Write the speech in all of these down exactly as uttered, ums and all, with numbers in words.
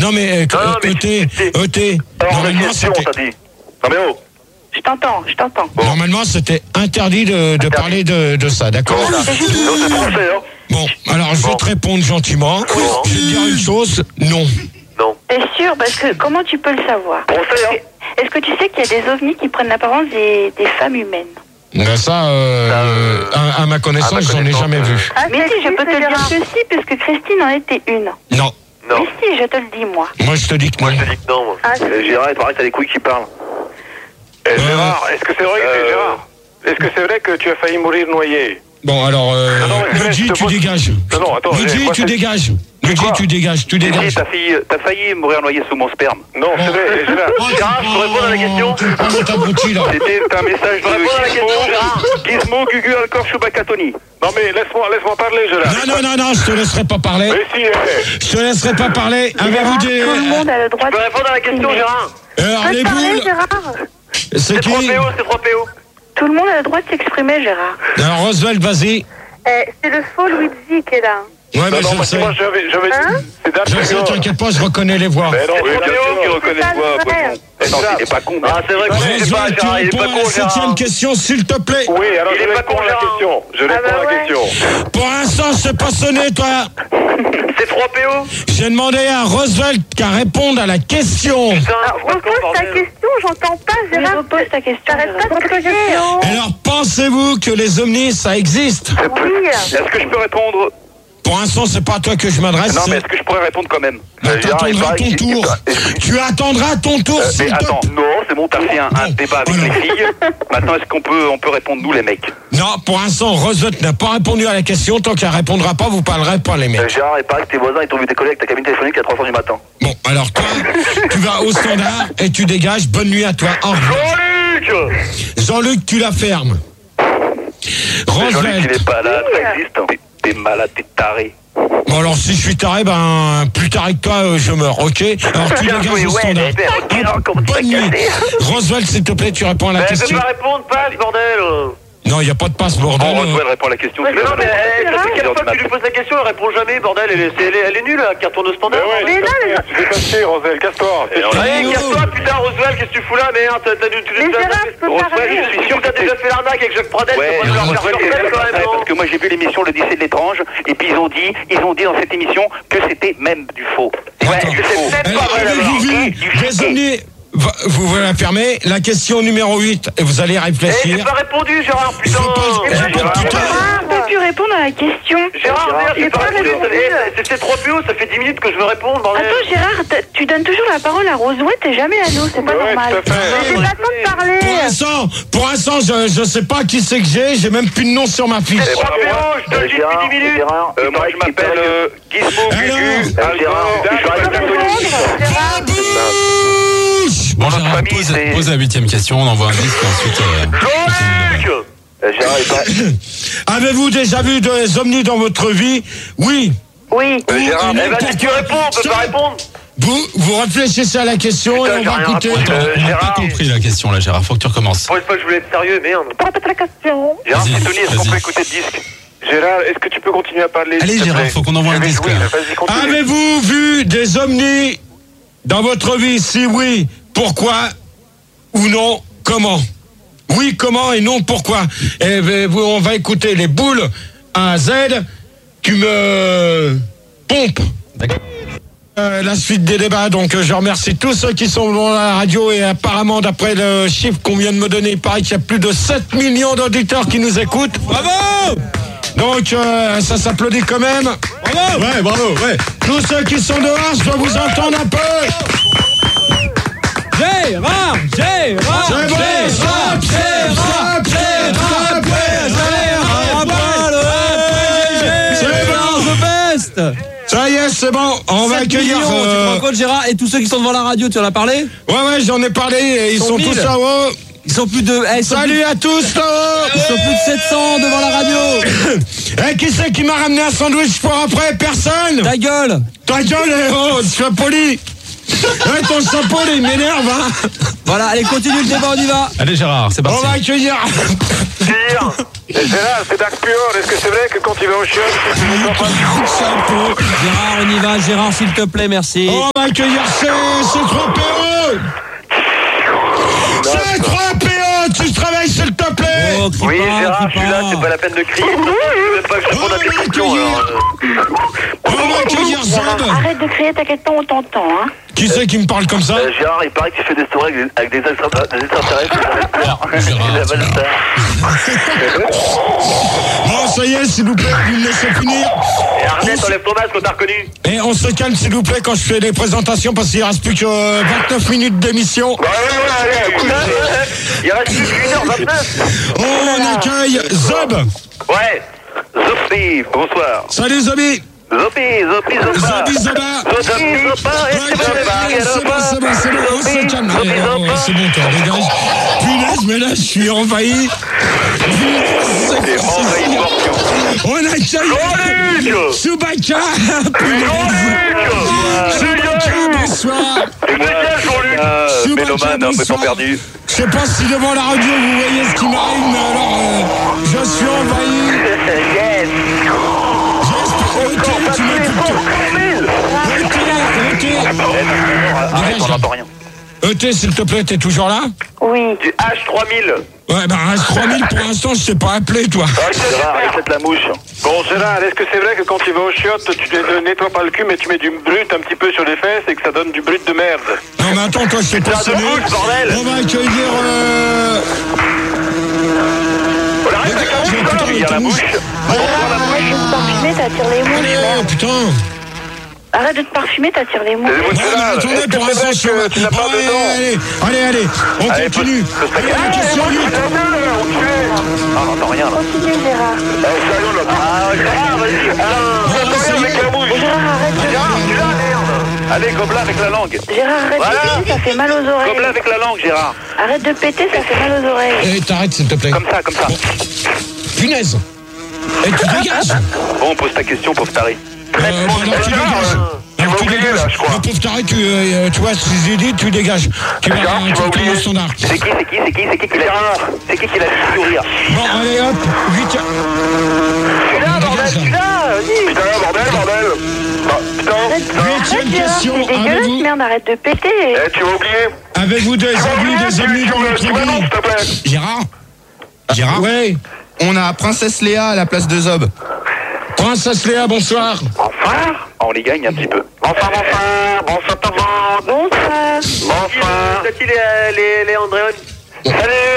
Non mais, Non, non, mais E T, E T. Alors, la Normalement, question, c'était- t'as dit. Non, mais oh. Je t'entends, je t'entends. Bon. Normalement, c'était interdit de, de parler de, de ça, d'accord? Bon, là. Non, c'est français, hein. Bon, alors je vais Bon. te répondre gentiment. Bon. Je vais te dire une chose, non. Non. T'es sûr? Parce que comment tu peux le savoir? Français, hein. Est-ce que tu sais qu'il y a des ovnis qui prennent l'apparence des, des femmes humaines? Ben ça, euh, Ça, euh, à, à ma connaissance, à ma j'en ai connaissance, jamais euh, vu. Ah, mais si, je peux te le dire que si, puisque Christine en était une. Non, Non. Mais si, je te le dis, moi. moi je te dis que Moi, non. je te dis que non, moi. Ah, Euh, Gérard, il paraît que t'as les couilles qui parlent. Eh, Gérard, est-ce que c'est vrai que Euh, Gérard, est-ce que c'est vrai que tu as failli mourir noyé? Bon, alors, euh, Non, non, mais c'est vrai, Luigi, je te tu pose- dégages. Non, non, attends, Luigi, moi, tu c'est- dégages. Luigi, quoi tu dégages, tu Si, dégages. t'as failli, t'as failli mourir noyé sous mon sperme. Non, c'est vrai, eh, Gérard. Gérard, je peux répondre à la question? Tu prends mon abruti, là. C'était un message Je peux répondre à la de question, Gérard. Gizmo, Gugu, Alcor, Chewbacca, Tony. Non, mais laisse-moi, laisse-moi parler, Gérard. Non, non, non, non, je te laisserai pas parler. Mais si, eh, Je te laisserai pas parler. Avez-vous des... Tout le monde a le droit Tu peux de... répondre à la question, Gérard? Euh, alors, Peux les te parler, boules, Gérard? c'est C'est trois qui? P O, c'est trois P O. Tout le monde a le droit de s'exprimer, Gérard. Alors, Roswell, vas-y. Eh, c'est le faux Luigi qui est là. Ouais, non, mais non, je le parce que sais. moi, j'avais, j'avais Hein c'est d'un Je le sais, truc, t'inquiète pas, je reconnais les voix. Mais non, C'est oui, trois bien P O qui sûr. reconnaît C'est quoi, pas vrai. poisson. Non, il est pas con. Ah, c'est vrai que c'est pas, Roswell, tu Gérard, il est réponds pas à con, la septième Gérard. question, s'il te plaît. Oui, alors Il je est pas réponds con, à la Gérard. question. Je réponds bah à la ouais. question. Pour l'instant, je sais pas sonner, toi. C'est trois P O. J'ai demandé à Roosevelt qu'à répondre à la question. Putain, Alors, c'est pas con, repose ta bordel. question, j'entends pas, Gérard. Repose ta question. T'arrêtes pas de crier. Alors, pensez-vous que les ovnis, ça existe? Oui. Est-ce que je peux répondre? Pour l'instant, c'est pas à toi que je m'adresse. Non, mais c'est- est-ce que je pourrais répondre quand même? Bah, Euh, Gérard, il t'attendras paraît ton qu'il- tour. il- Tu attendras ton tour, Euh, s'il mais te attends, plaît. non, c'est bon, t'as fait un, un Bon, débat avec voilà. les filles. Maintenant, est-ce qu'on peut, on peut répondre nous, les mecs? Non, pour l'instant, Roosevelt n'a pas répondu à la question. Tant qu'elle répondra pas, vous parlerez pas, les Euh, mecs. Gérard, il paraît que tes voisins, ils t'ont vu décoller avec ta cabine téléphonique à trois heures du matin. Bon, alors toi, tu vas au standard et tu dégages. Bonne nuit à toi. Au revoir. Jean-Luc! Jean-Luc, tu la fermes. Jean-Luc, il Roosevelt. est pas là, ça existe. T'es- T'es malade, t'es taré. Bon, alors si je suis taré, ben, plus taré que toi, euh, je meurs, ok? Alors tu Bien dégages joué, au ouais, standard. mais regarde comment tu Bonne t'as nuit. cassé. Roosevelt, s'il te plaît, tu réponds à la Mais elle question. peut pas répondre, passe, bordel! Non, il n'y a pas de passe, bordel. Bon, Roswell répond à la question. Mais c'est non, vrai. mais elle- Ça fait elle- quelle fois que tu lui poses la question, elle répond jamais, bordel, elle est, c'est- elle est, elle est nulle, elle retourne au Mais standard. ouais, Mais c'est là, passé, c'est passé, Rosel, casse-toi. Eh, Allez, Oh. casse-toi, putain, Roswell, qu'est-ce que tu fous là, merde? T'as t'as dû. tu- Mais t'as- Gérard, je peux Roswell, parler. je suis sûr que t'as déjà fait l'arnaque avec Jacques Pradel, Ouais, t'as pas dû leur faire Roswell, sortir, il est quand même, non? parce Parce que moi j'ai vu l'émission Le Lycée de l'étrange, et puis ils ont dit, ils ont dit dans cette émission que c'était même du faux. Ouais, Attends. que c'est même Eh, pas vrai, Avez-vous d'abord. vu Du les chiquet. ovnis? Va- Vous voulez la fermer. La question numéro huit, et vous allez Eh, j'ai réfléchir. pas répondu, Gérard, putain! Je pose- Eh, je Gérard, pose tout à Gérard, peux-tu répondre à la question? Gérard, merde, j'ai J'ai pas pas répondu. répondu. Eh, C'était trop plus haut, ça fait dix minutes que je veux répondre, bordel. Attends, Gérard, t- tu donnes toujours la parole à Roswell, t'es jamais à nous, c'est pas Ouais, normal. tout à fait. J'ai pas le temps de parler. Pour l'instant, pour l'instant, je, je sais pas qui c'est que j'ai. J'ai même plus de nom sur ma fiche. C'est trois P O, je te le dis depuis dix minutes. Euh, moi, je m'appelle euh, Gizmo, Alors, Gugu, Gérard, Alcor, je Chewbacca, vais Tony. Gérard, Bouche. Bon, Notre Gérard, famille, pose, c'est- pose la huitième question, on envoie un disque et ensuite. euh, Jean-Luc! Euh, Gérard, il paraît- Avez-vous déjà vu des ovnis dans votre vie? Oui. oui. Euh, Gérard, Ou non, eh ben, si tu pourquoi réponds, on peut Stop. pas répondre. Vous, vous réfléchissez à la question Putain, et on j'ai va rien écouter. répondu. Attends, Euh, on n'a pas Gérard. compris la question là, Gérard, faut que tu recommences. Pour une fois, je voulais être sérieux, merde. Répète la question. Gérard, Vas-y, c'est Tony, est-ce qu'on vas-y. peut écouter le disque? Gérard, est-ce que tu peux continuer à parler? Allez, s'il te Gérard, plaît? faut qu'on envoie Je un vais disque, jouer, là. Vas-y, continue. Avez-vous vu des ovnis dans votre vie? Si oui, pourquoi? Ou non, comment? Oui, comment et non, pourquoi? Et ben, vous- on va écouter les boules A à Z. Tu me pompes. D'accord. Euh, la suite des débats, donc euh, je remercie tous ceux qui sont dans la radio et apparemment d'après le chiffre qu'on vient de me donner, il paraît qu'il y a plus de sept millions d'auditeurs qui nous écoutent. Bravo! Donc euh, ça s'applaudit quand même. Bravo! Ouais, bravo, ouais. Tous ceux qui sont dehors, je dois vous entendre un peu. Gérard, Gérard, C'est bon, Gérard, stop, Gérard, stop, Gérard, stop, Gérard, C'est bon. Best. Ça y est, c'est bon, on va sept accueillir... millions, tu te euh, rends compte, Gérard, et tous ceux qui sont devant la radio, tu en as parlé? Ouais, ouais, j'en ai parlé et ils Ils sont sont mille. tous là-haut. Ils sont plus de, eh, ils sont Salut à tous là-haut. plus, ils sont plus de sept cents devant la radio. Eh, qui c'est qui m'a ramené un sandwich pour après? Personne. Ta gueule. Ta gueule, eh, oh, sois poli. Ouais, ton chapeau, là, il m'énerve, hein. Voilà, allez, continue le débat, on y va. Allez Gérard, c'est parti. On va accueillir. Dire. Gérard, c'est Dark Pure. Est-ce que c'est vrai que quand il va au chiottes, tu ne vois pas Chapeau. Gérard, on y va. Gérard, s'il te plaît, merci. On va accueillir C trois P E. C trois P E, tu travailles s'il te plaît. Oh, crie Oui, pas, Gérard, crie je suis là, pas. c'est pas la peine de crier. Je veux même pas que je réponde à tes questions. alors, euh. On va accueillir Zob. Arrête de crier, t'inquiète pas, on t'entend, hein. Qui c'est qui me parle comme ça? Euh, Gérard, il paraît que tu fais des stories avec des, avec des, extra, des extraterrestres. Gérard, Il a mal tu ça. Bon, ça y est, s'il vous plaît, vous me laissez finir. Et Arnett, enlève ton masque, on t'a reconnu. Et on se calme, s'il vous plaît, quand je fais les présentations, parce qu'il reste plus que euh, vingt-neuf minutes d'émission. Ouais, ouais, ouais, ouais, ouais. Il reste plus qu'une heure vingt-neuf. On accueille Zob. Ouais. Zopi, bonsoir. Salut Zobi. Zopi, Zopi, Zopa. Zobi, Zoba. Zopi, Zopa, et Ouais, c'est bon, ouais, c'est bon, c'est bon, c'est bon, on se calme. Zopi, Allez, oh, Zopa. c'est bon, toi, dégage. Punaise, mais là, je suis envahi. T'es envahi de morpions. On accueille Jean-Luc. Soubaka. Jean-Luc. Soubaka, bonsoir. C'est bien, Jean-Luc. Mélomane, un peu temps perdu. Je sais pas si devant la radio vous voyez ce qui m'arrive, mais alors euh, je suis envahi. Yes. J'espère que tu m'écoutes. Ok, Arrête, on n'entend rien. ok. E T, s'il te plaît, t'es toujours là? Oui. Du H trois mille. Ouais, bah reste trois mille pour l'instant, je sais pas appeler, toi. Gérard, arrête la mouche. Bon, Gérard, est-ce que c'est vrai que quand tu vas au chiottes, tu ne nettoies pas le cul, mais tu mets du brut un petit peu sur les fesses et que ça donne du brut de merde? Non, mais attends, toi, je sais pas C'est un sonner. debout, bordel. On va accueillir. Euh... On arrête avec la J'ai mouche, putain, là. Il y a la mouche. mouche. Arrête de te parfumer, t'attires les mouches, Allez, merde. putain. Arrête de te parfumer, t'attires les mouches. C'est des mouches Ouais, mais sales. attendez, Est-ce que pour c'est l'instant, vrai je suis. que tu n'as pas de Allez, dents? allez, allez, allez, on Allez, continue. pose- pose ta Allez, la question huit. Ah, on n'entend rien là. Continue, Gérard. Eh, sérieux là. Ah, Gérard, vas-y. Ah, ça t'entends y rien est. avec la mouche. Gérard, arrête de... Gérard, tu l'as, merde. Allez, gobelin avec la langue. Gérard, arrête Voilà. de péter, ça fait mal aux Gobelin oreilles. avec la langue, Gérard. Arrête de péter, ça fait mal aux oreilles. Eh, t'arrêtes, s'il te plaît. Comme ça, comme ça. Punaise. Eh, tu dégages. Bon, pose ta question, pauvre taré. Euh, bah, alors, tu dégages. Alors, tu oublié, dégages. là, je crois. Le pauvre taré, tu, euh, tu vois, si j'ai dit, tu dégages. Tu vas, Gérard, tu tu vas vas oublier. au standard. C'est qui, c'est qui, c'est qui, c'est qui qui l'a C'est qui qui l'a dit sourire? Bon, allez, hop, huit. Tu l'as, bordel, tu l'as. Putain, bordel, bordel. Ah, putain, Arrête, putain. arrête, Huitième Gérard, question, c'est dégueulasse, avez-vous- merde, arrête de péter. Eh, tu vas oublier. Avez-vous des Tu vas amis, oublier, des tu amis tu dans me votre tu me vie? non, s'il te plaît. Gérard Gérard Ouais. On a Princesse Léa à la place de Zob. Princesse Léa, bonsoir. Enfin, on les gagne un petit peu. Bonsoir, bonsoir, bonsoir tout le monde. Bonsoir. Bonsoir. C'est qui les, les, les Andréon? Salut,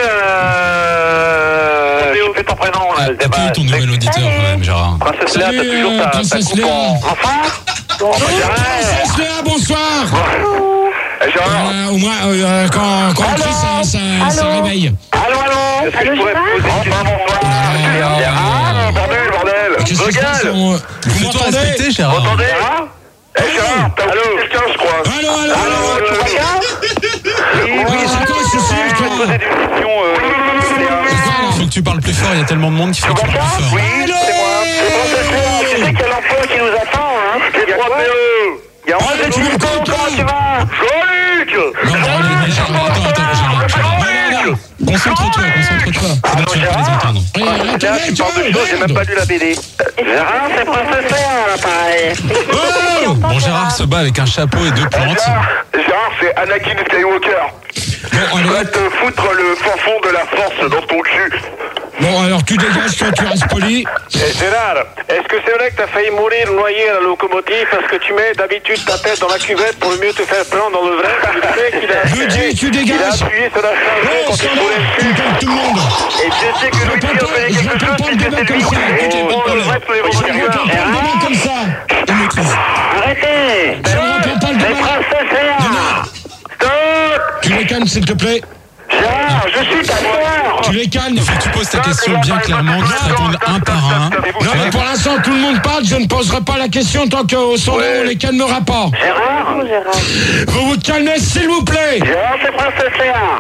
euh... Je fais ton prénom, là. Ah, accueille ton nouvel auditeur quand même, Gérard. Princesse Léa, t'as Salut, toujours euh, ta, ta Princesse coupe Léa. en... Enfin Bonjour. Princesse Léa, bonsoir. Eh, Gérard. Euh, au moins, euh, quand, quand on crie, ça, ça, ça Allô réveille. Allô, allô. Est-ce que Allô, je pourrais Gérard te poser une question? Bonsoir. Gérard, bordel, bordel. Qu'est-ce que c'est, Regarde. ça, on- Vous Fais-toi m'entendez? respecter, Vous Gérard. m'entendez? Eh, Gérard, t'as oublié quelqu'un, je crois. Allô, allô, Allô, allô. Chewbacca? Oui, Oui, c'est quoi ce je cirque, vais te là? poser des questions, euh, Léa. Faut que tu parles plus fort, il y a tellement de monde qu'il faut que tu parles plus fort. Oui, c'est moi. C'est Princesse Léa. Tu sais qu'il y a l'emploi qui nous attend, hein? Les trois P E. Il y a Ah, onze tu minutes, m'écoutes, comment toi? tu vas? Jean-Luc! Non, non, non, non, Gérard, attends, attends, Gérard, Gérard. Non, non, non. Concentre-toi, concentre-toi. C'est là que tu vas pas les entendre. Eh, Là, attendez, tu parles de choses, j'ai même pas lu la B D. Gérard, c'est Princesse Léa, là, pareil. Oh. Bon, Gérard se bat avec un chapeau et deux plantes. Gérard, c'est Anakin Skywalker. Bon, allez, Va hop. te foutre le fin fond de la force dans ton cul. Bon, alors tu dégages, toi, tu restes poli. Eh, Gérard, est-ce que c'est vrai que t'as failli mourir noyé à la locomotive parce que tu mets d'habitude ta tête dans la cuvette pour mieux te faire prendre dans le vrai? Tu sais qu'il a Je dis, tu il a dégages. appuyé sur la charge Oh, quand ça il va, tournait le tu cul. calmes tout le monde. Et Dieu sait que Je Louis réponds Pierre pas, faisait je quelque réponds chose, pas le puisque débat c'est comme lui. ça. Oh, le vrai tous les Je vendredis ne réponds soirs. pas le débat comme ça. On maîtrise. Arrêtez! Je ne réponds pas le C'est débat. Princesse Léa! Stop! Tu les calmes, s'il te plaît. Gérard, je suis ta sœur! Tu les calmes. Il faut que tu poses ta question bien clairement, que tu te répondes un par un. Non, mais pour l'instant, tout le monde parle. Je ne poserai pas la question tant qu'au sondage, on les calmera pas. Gérard? Bonjour, Gérard. Vous vous calmez, s'il vous plaît. Gérard, c'est Princesse Léa!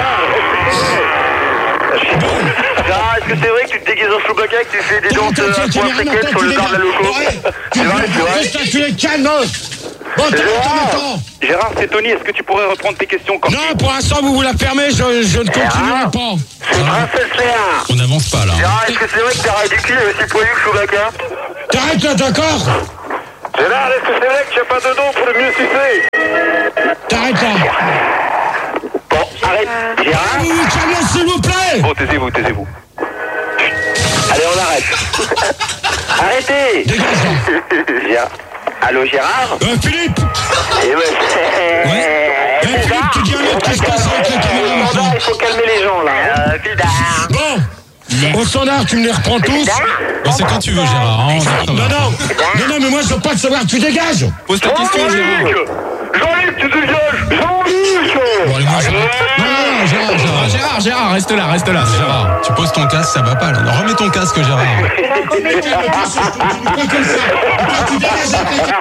Gérard, est-ce que c'est vrai que tu te déguises en Chewbacca et que tu fais des Attends, danses attends, à tiens, point tiens, séquelles attends, sur tu le bar de la dégages. loco? Ouais. C'est vrai, c'est vrai. Reste là, tu les calmes. Bon, t'as Gérard, temps. Gérard, c'est Tony, est-ce que tu pourrais reprendre tes questions quand Non, pour l'instant, vous vous la fermez, je, je ne continuerai pas. C'est Princesse Léa. On n'avance pas là. Gérard, est-ce que c'est vrai que t'as ras du cul et aussi poilu que Chewbacca? T'arrêtes là, d'accord? Gérard, est-ce que c'est vrai que tu as pas de don pour le mieux sucer? T'arrêtes là. Bon, arrête. Gérard. Vous vous calmez, s'il vous plaît. Bon, taisez-vous, taisez-vous. Allez, on arrête. Arrêtez. Dégage là. Gérard. Allô, Gérard? Euh, Philippe. Eh ben, Ouais. Eh, Philippe, tu dis à l'autre qu'est-ce qui se passe avec la caméra maintenant? il faut calmer les gens, là. Euh, Bon, au standard, tu me les reprends tous. Bon, c'est quand tu veux, Gérard. Hein, on est Non, non, non, non, mais moi, je veux pas le savoir, tu dégages. Pose ta question, Gérard. Jean-Luc, tu dégages. Jean-Luc. Bon, allez, moi, Gérard. Non, non, non, Gérard, Gérard. Gérard, Gérard, reste là, reste là. Gérard, tu poses ton casque, ça va pas là. Non, remets ton casque, Gérard. Remets ta question, je continue pas comme ça. Toi, tu dégages avec la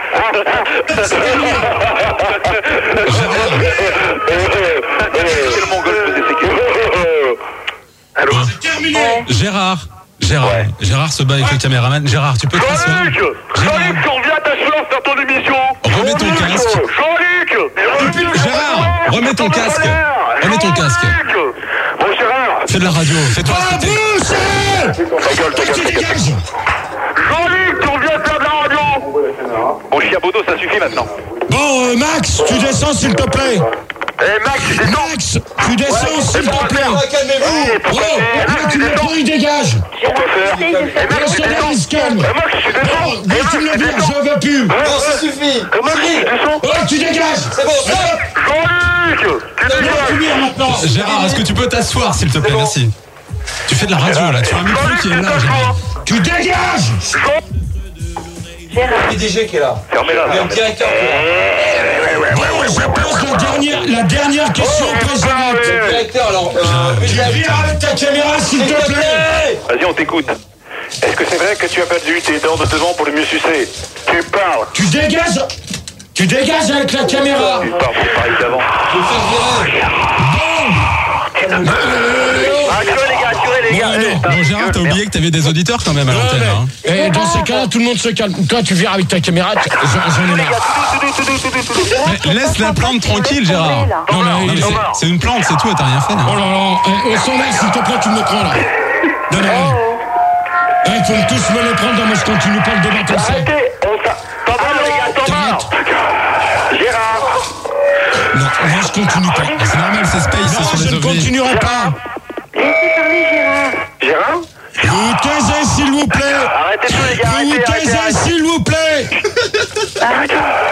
Quel mongol faisait ses questions? Allô? C'est terminé. Gérard. Gérard. Gérard se bat avec le caméraman. Gérard, tu peux te rasseoir. Jean-Luc. Jean-Luc, tu reviens à ta chance faire ton émission. Remets ton Jean-Luc. casque. Jean-Luc. Gérard, remets ton casque. Remets ton casque. Jean-Luc. Bon, Gérard. Fais de la radio, fais-toi Ah, respecter. bouche. Ta gueule, ta Toi, tu gueule, ta gueule. dégages. Jean-Luc, tu reviens faire de la radio. Bon, Chiabodo, ça suffit maintenant. Bon, euh, Max, tu descends, s'il te plaît. Eh, Max, descends. Max, tu descends, s'il te plaît. calmez-vous. Oh, Max, tu le prends, il dégage. Pourquoi faire? J'essaye de Eh, faire. Max, Le tu standard, descends. il se calme. Eh, Max, tu descends. Oh, mais tu me le vires, je veux plus. Non, ça suffit. Eh, Max, tu descends. Oh, tu dégages. C'est bon, Jean-Luc, tu dégages. maintenant. Gérard, est-ce que tu peux t'asseoir, s'il te plaît? Merci. Tu fais de la radio là, tu as un micro qui est là, Gérard. Tu dégages. Gérard. Fermez-la. Directeur. Bon, je pose la dernière, la dernière question présente. Directeur, alors. Tu viens avec ta caméra, s'il te plaît. Vas-y, on t'écoute. Est-ce que c'est vrai que tu as perdu tes dents de devant pour le mieux sucer? Tu parles. Tu dégages. Tu dégages avec la caméra. Tu pars, c'est pareil qu'avant. Assurez les gars, assurez les Bon, gars. allez. Bon, Gérard, t'as oublié que t'avais des auditeurs quand même à l'antenne. Hein. Et dans ces cas-là, tout le monde se calme. Toi, tu viens avec ta caméra. tu- J'en j'en ai marre. Mais laisse la plante tranquille, Gérard. Non, mais Non, mais il- c'est- c'est une plante, c'est tout, t'as rien fait. Oh Hein. là là. Eh, au standard, s'il te plaît, tu me le prends là. Non, non. Eh, il faut tous me les prendre. Non, moi, je continue pas le débat comme ça. Arrêtez, on s'a... T'en marre les gars, t'en marre. Gérard. Non, moi, je continue pas. C'est normal, c'est Space, c'est Non, sur je les ne ovnis. continuerai pas. Laissez parler Gérard. Gérard. Vous taisez, s'il vous plaît. Arrêtez tout les gars, Vous arrêtez, arrêtez, taisez, arrêtez. s'il vous plaît. Arrête.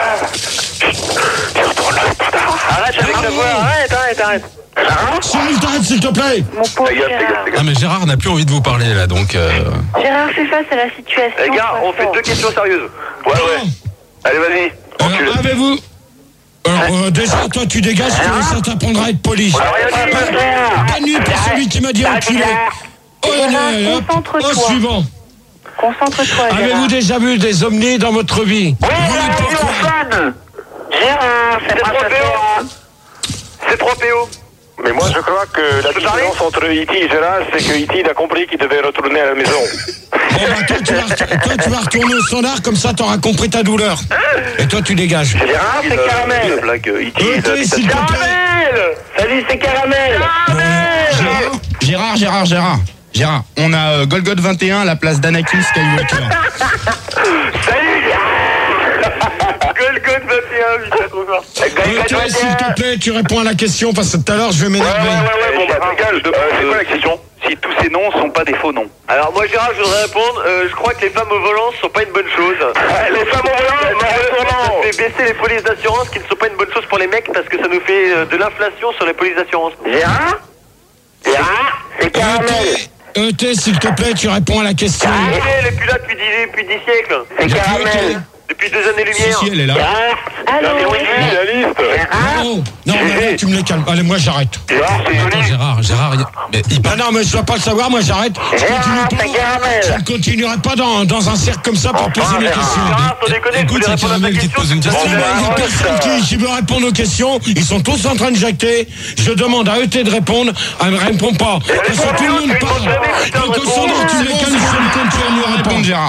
Arrête avec ta voix, arrête, arrête, arrête. Gérard. Cyril, t'arrêtes, s'il te plaît. Mon pauvre Les gars, les gars, Gérard. les gars. Ah, mais Gérard n'a plus envie de vous parler là, donc. Euh... Gérard, fais face à la situation. Les gars, on sois fait fort. deux questions sérieuses. Ouais, ouais. Allez, vas-y. Encule. Alors, avez-vous... Alors, euh, déjà, toi, tu dégages, ça t'apprendra à être poli. Bonne nuit pour celui qui m'a dit enculé. Oh, Gérard, allez, hop. concentre-toi. Au suivant. Concentre-toi, Avez-vous Gérard. déjà vu des ovnis dans votre vie? Oui, Oui, on pourquoi? fan. Gérard, c'est trois P O. C'est trois P O. Mais moi, je crois que la différence entre E T et Gérard, c'est que E T il a compris qu'il devait retourner à la maison. Bon, bah, toi, tu vas, toi, tu vas retourner au standard, comme ça, t'auras compris ta douleur. Et toi, tu dégages. Gérard, c'est Une Caramel. blague, euh, E T, Euh, il habite à- s'il te plaît. Caramel. Salut, c'est Caramel. Gérard, Gérard, Gérard, Gérard. Gérard, on a euh, Golgoth vingt et un à la place d'Anakin Skywalker. Salut, Gérard. Golgoth vingt et un, putain, trop fort. Euh, toi, s'il te plaît, tu réponds à la question, parce que tout à l'heure, je vais Ouais, ouais, m'énerver. ouais, ouais, bon, bah, Gars, je demande, euh, c'est euh, quoi la question? Si tous ces noms sont pas des faux noms. Alors moi Gérard, je voudrais répondre, euh, je crois que les femmes au volant ne sont pas une bonne chose. Les femmes au volant, non, Ça non. fait baisser les polices d'assurance qui ne sont pas une bonne chose pour les mecs parce que ça nous fait euh, de l'inflation sur les polices d'assurance. Gérard. Gérard, c'est Caramel. E T, s'il te plaît, tu réponds à la question. Ok, elle est plus là depuis dix, depuis dix siècles. C'est Caramel. Depuis deux Si, années-lumière. si, elle est là. Allô. La liste. Non, non, mais là, tu me les calmes. Allez, moi, j'arrête. Gérard, c'est Attends, joli. Gérard, Gérard, il... Mais il Non, parle. non, mais je dois pas le savoir, moi, j'arrête. Je Gérard, continue c'est pas. Caramel. Je ne continuerai pas dans, dans un cercle comme ça pour poser mes Gérard. questions. Gérard, sans déconner, Écoute, vous voulez c'est répondre à ta Caramel qui te question pose une c'est- question. Non, mais il y a Gérard, personne ça. qui, qui veut répondre aux questions. Ils sont tous en train de jacter. Je demande à E T de répondre. Elle ne répond pas. Parce que tout le monde parle. Donc, au standard, tu me les calmes, je ne continue à Répondre, répondre. Gérard.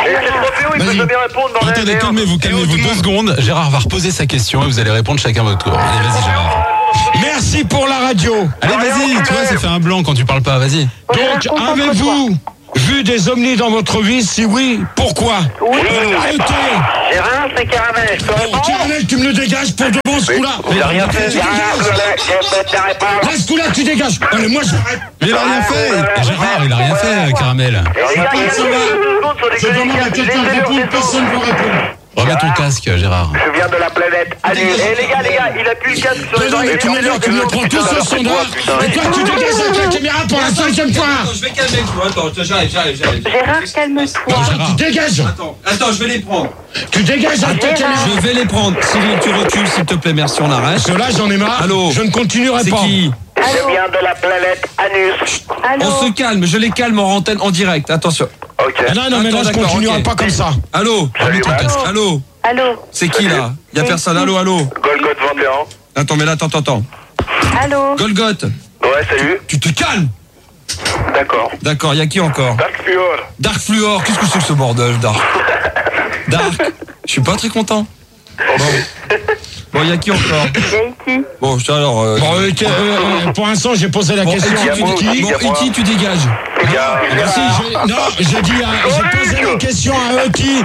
Et c'est trois P O, il peut Vas-y. jamais répondre, bordel. Attendez, merde. calmez-vous, calmez-vous deux secondes. Gérard va reposer sa question et vous allez répondre chacun votre tour. Allez, vas-y, Gérard. Merci pour la radio. Allez, vas-y, tu vois, ça fait un blanc quand tu parles pas, vas-y. Donc, avez-vous vu des ovnis dans votre vie? Si oui, pourquoi? Oui. Arrêtez. Gérard, c'est Caramel, je peux Bon, répondre? Caramel, tu me le dégages pour de bon ce coup-là. Il a rien fait. Tu dégages. Là, ce coup-là, tu dégages. Allez, moi, j'arrête. Mais il a rien fait. Gérard, il a rien fait, Caramel. Il y a rien fait. Je demande à quelqu'un de répondre, personne ne va répondre. Remets ton casque, Gérard. Je viens de la planète Anus. Eh les gars, les gars, il a plus le casque sur Non, les non, mais oreilles. tu me le, tu me le prends tous au sondage. Et toi, tu dégages avec la caméra pour la cinquième fois. Attends, je vais calmer le coup. Attends, j'arrive, j'arrive, j'arrive. Gérard, calme-toi. Tu dégages. Attends, attends, je vais les prendre. Tu dégages avec ta caméra. Je vais les prendre. Cyril, tu recules, s'il te plaît, merci, on arrête. Parce que là, j'en ai marre. Allô. Je ne continuerai C'est pas. qui? Je viens de la planète Anus. Allô. On se calme, je les calme en antenne, en direct, attention. Ok. Ah non, non, mais Attends, là, je d'accord, continuerai ok. pas comme ça. Allô? Remets ton casque. Allô? Allô. C'est qui là? Y'a personne, allô, allô? Golgot vingt et un. Attends, mais là, attends, attends, attends. Allô. Golgoth, Ouais, salut. tu te calmes. D'accord. D'accord, y'a qui encore? Dark Fluor. Dark Fluor, qu'est-ce que c'est que ce bordel, Dark? Dark, je suis pas très content. Bon, bon, y'a qui encore? Y'a Iti. Bon, je alors. Euh, Bon, euh, que- euh, pour l'instant, j'ai posé la bon, question Iti, à tu, Iti. bon, Iti, tu dégages. Il y a. Ah, si, j'ai- non, j'ai dit, à- j'ai posé la question à Iti.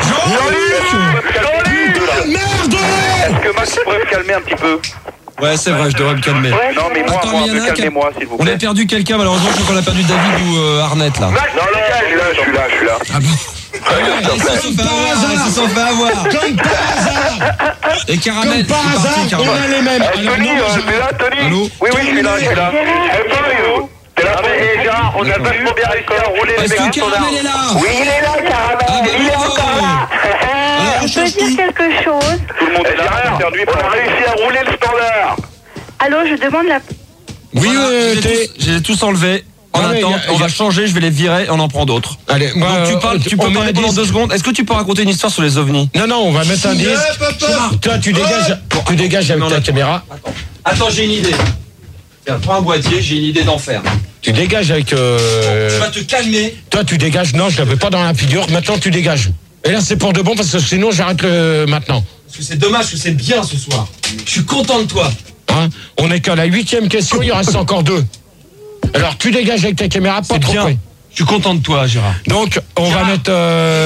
Merde! Est-ce que Max pourrait me calmer un petit peu? Ouais, c'est vrai, je devrais me calmer. Ouais. Non, mais moi, Attends, moi, mais y en a un qui a- calmez-moi, s'il vous On a plaît. perdu quelqu'un, malheureusement, je crois qu'on a perdu David ou euh, Arnett là. Non, non, je suis là, je suis là, je suis là. Ah bon? Ils se sont fait avoir, ils se sont fait avoir. Comme par hasard! Et Caramel, Comme par c'est parti, hasard, on Caramel. a les mêmes. Eh, Alors, Tony, non, euh, j'ai- t'es là, Tony? Allô? Oui, oui, je suis là, je suis là. Gérard. Eh, Tony, t'es là, mais eh, Gérard, on a D'accord. vachement bien réussi à rouler les Est-ce mecs que qui sont là. Caramel est là? Oui, il est là, Caramel. Ah bah Il est bravo. encore là. Alors, on Je peux change dire tout. quelque chose. Tout le monde Eh, est là, Gérard, perdu on a réussi à rouler le standard. Allô, je demande la. Oui, Voilà, euh, je les ai t'es- tous- je les ai tous enlevés. En Ah, mais attente, y a- on y a- va changer, je vais les virer et on en prend d'autres. Allez, moi, Donc tu euh, parles, tu on peux met parler un pendant disque. deux secondes. Est-ce que tu peux raconter une histoire sur les ovnis? Non, non, on va mettre un disque. Toi, tu dégages, tu dégages avec ta caméra. Attends, attends, j'ai une idée. Tiens, prends un boîtier, j'ai une idée d'enfer. Tu dégages avec. euh, Tu vas te calmer. Toi, tu dégages. Non, je l'avais pas dans la figure. Maintenant, tu dégages. Et là, c'est pour de bon parce que sinon, j'arrête le maintenant. Parce que c'est dommage que c'est bien ce soir. Je suis content de toi. Hein, on est qu'à la huitième question. Il en reste encore deux. Alors, tu dégages avec ta caméra, pas C'est trop bien. près. Je suis content de toi, Gérard. Donc, on Gérard. va mettre. Parce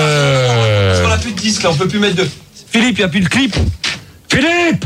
Euh... qu'on a plus de disques là, on peut plus mettre de. Philippe, il n'y a plus de clip. Philippe,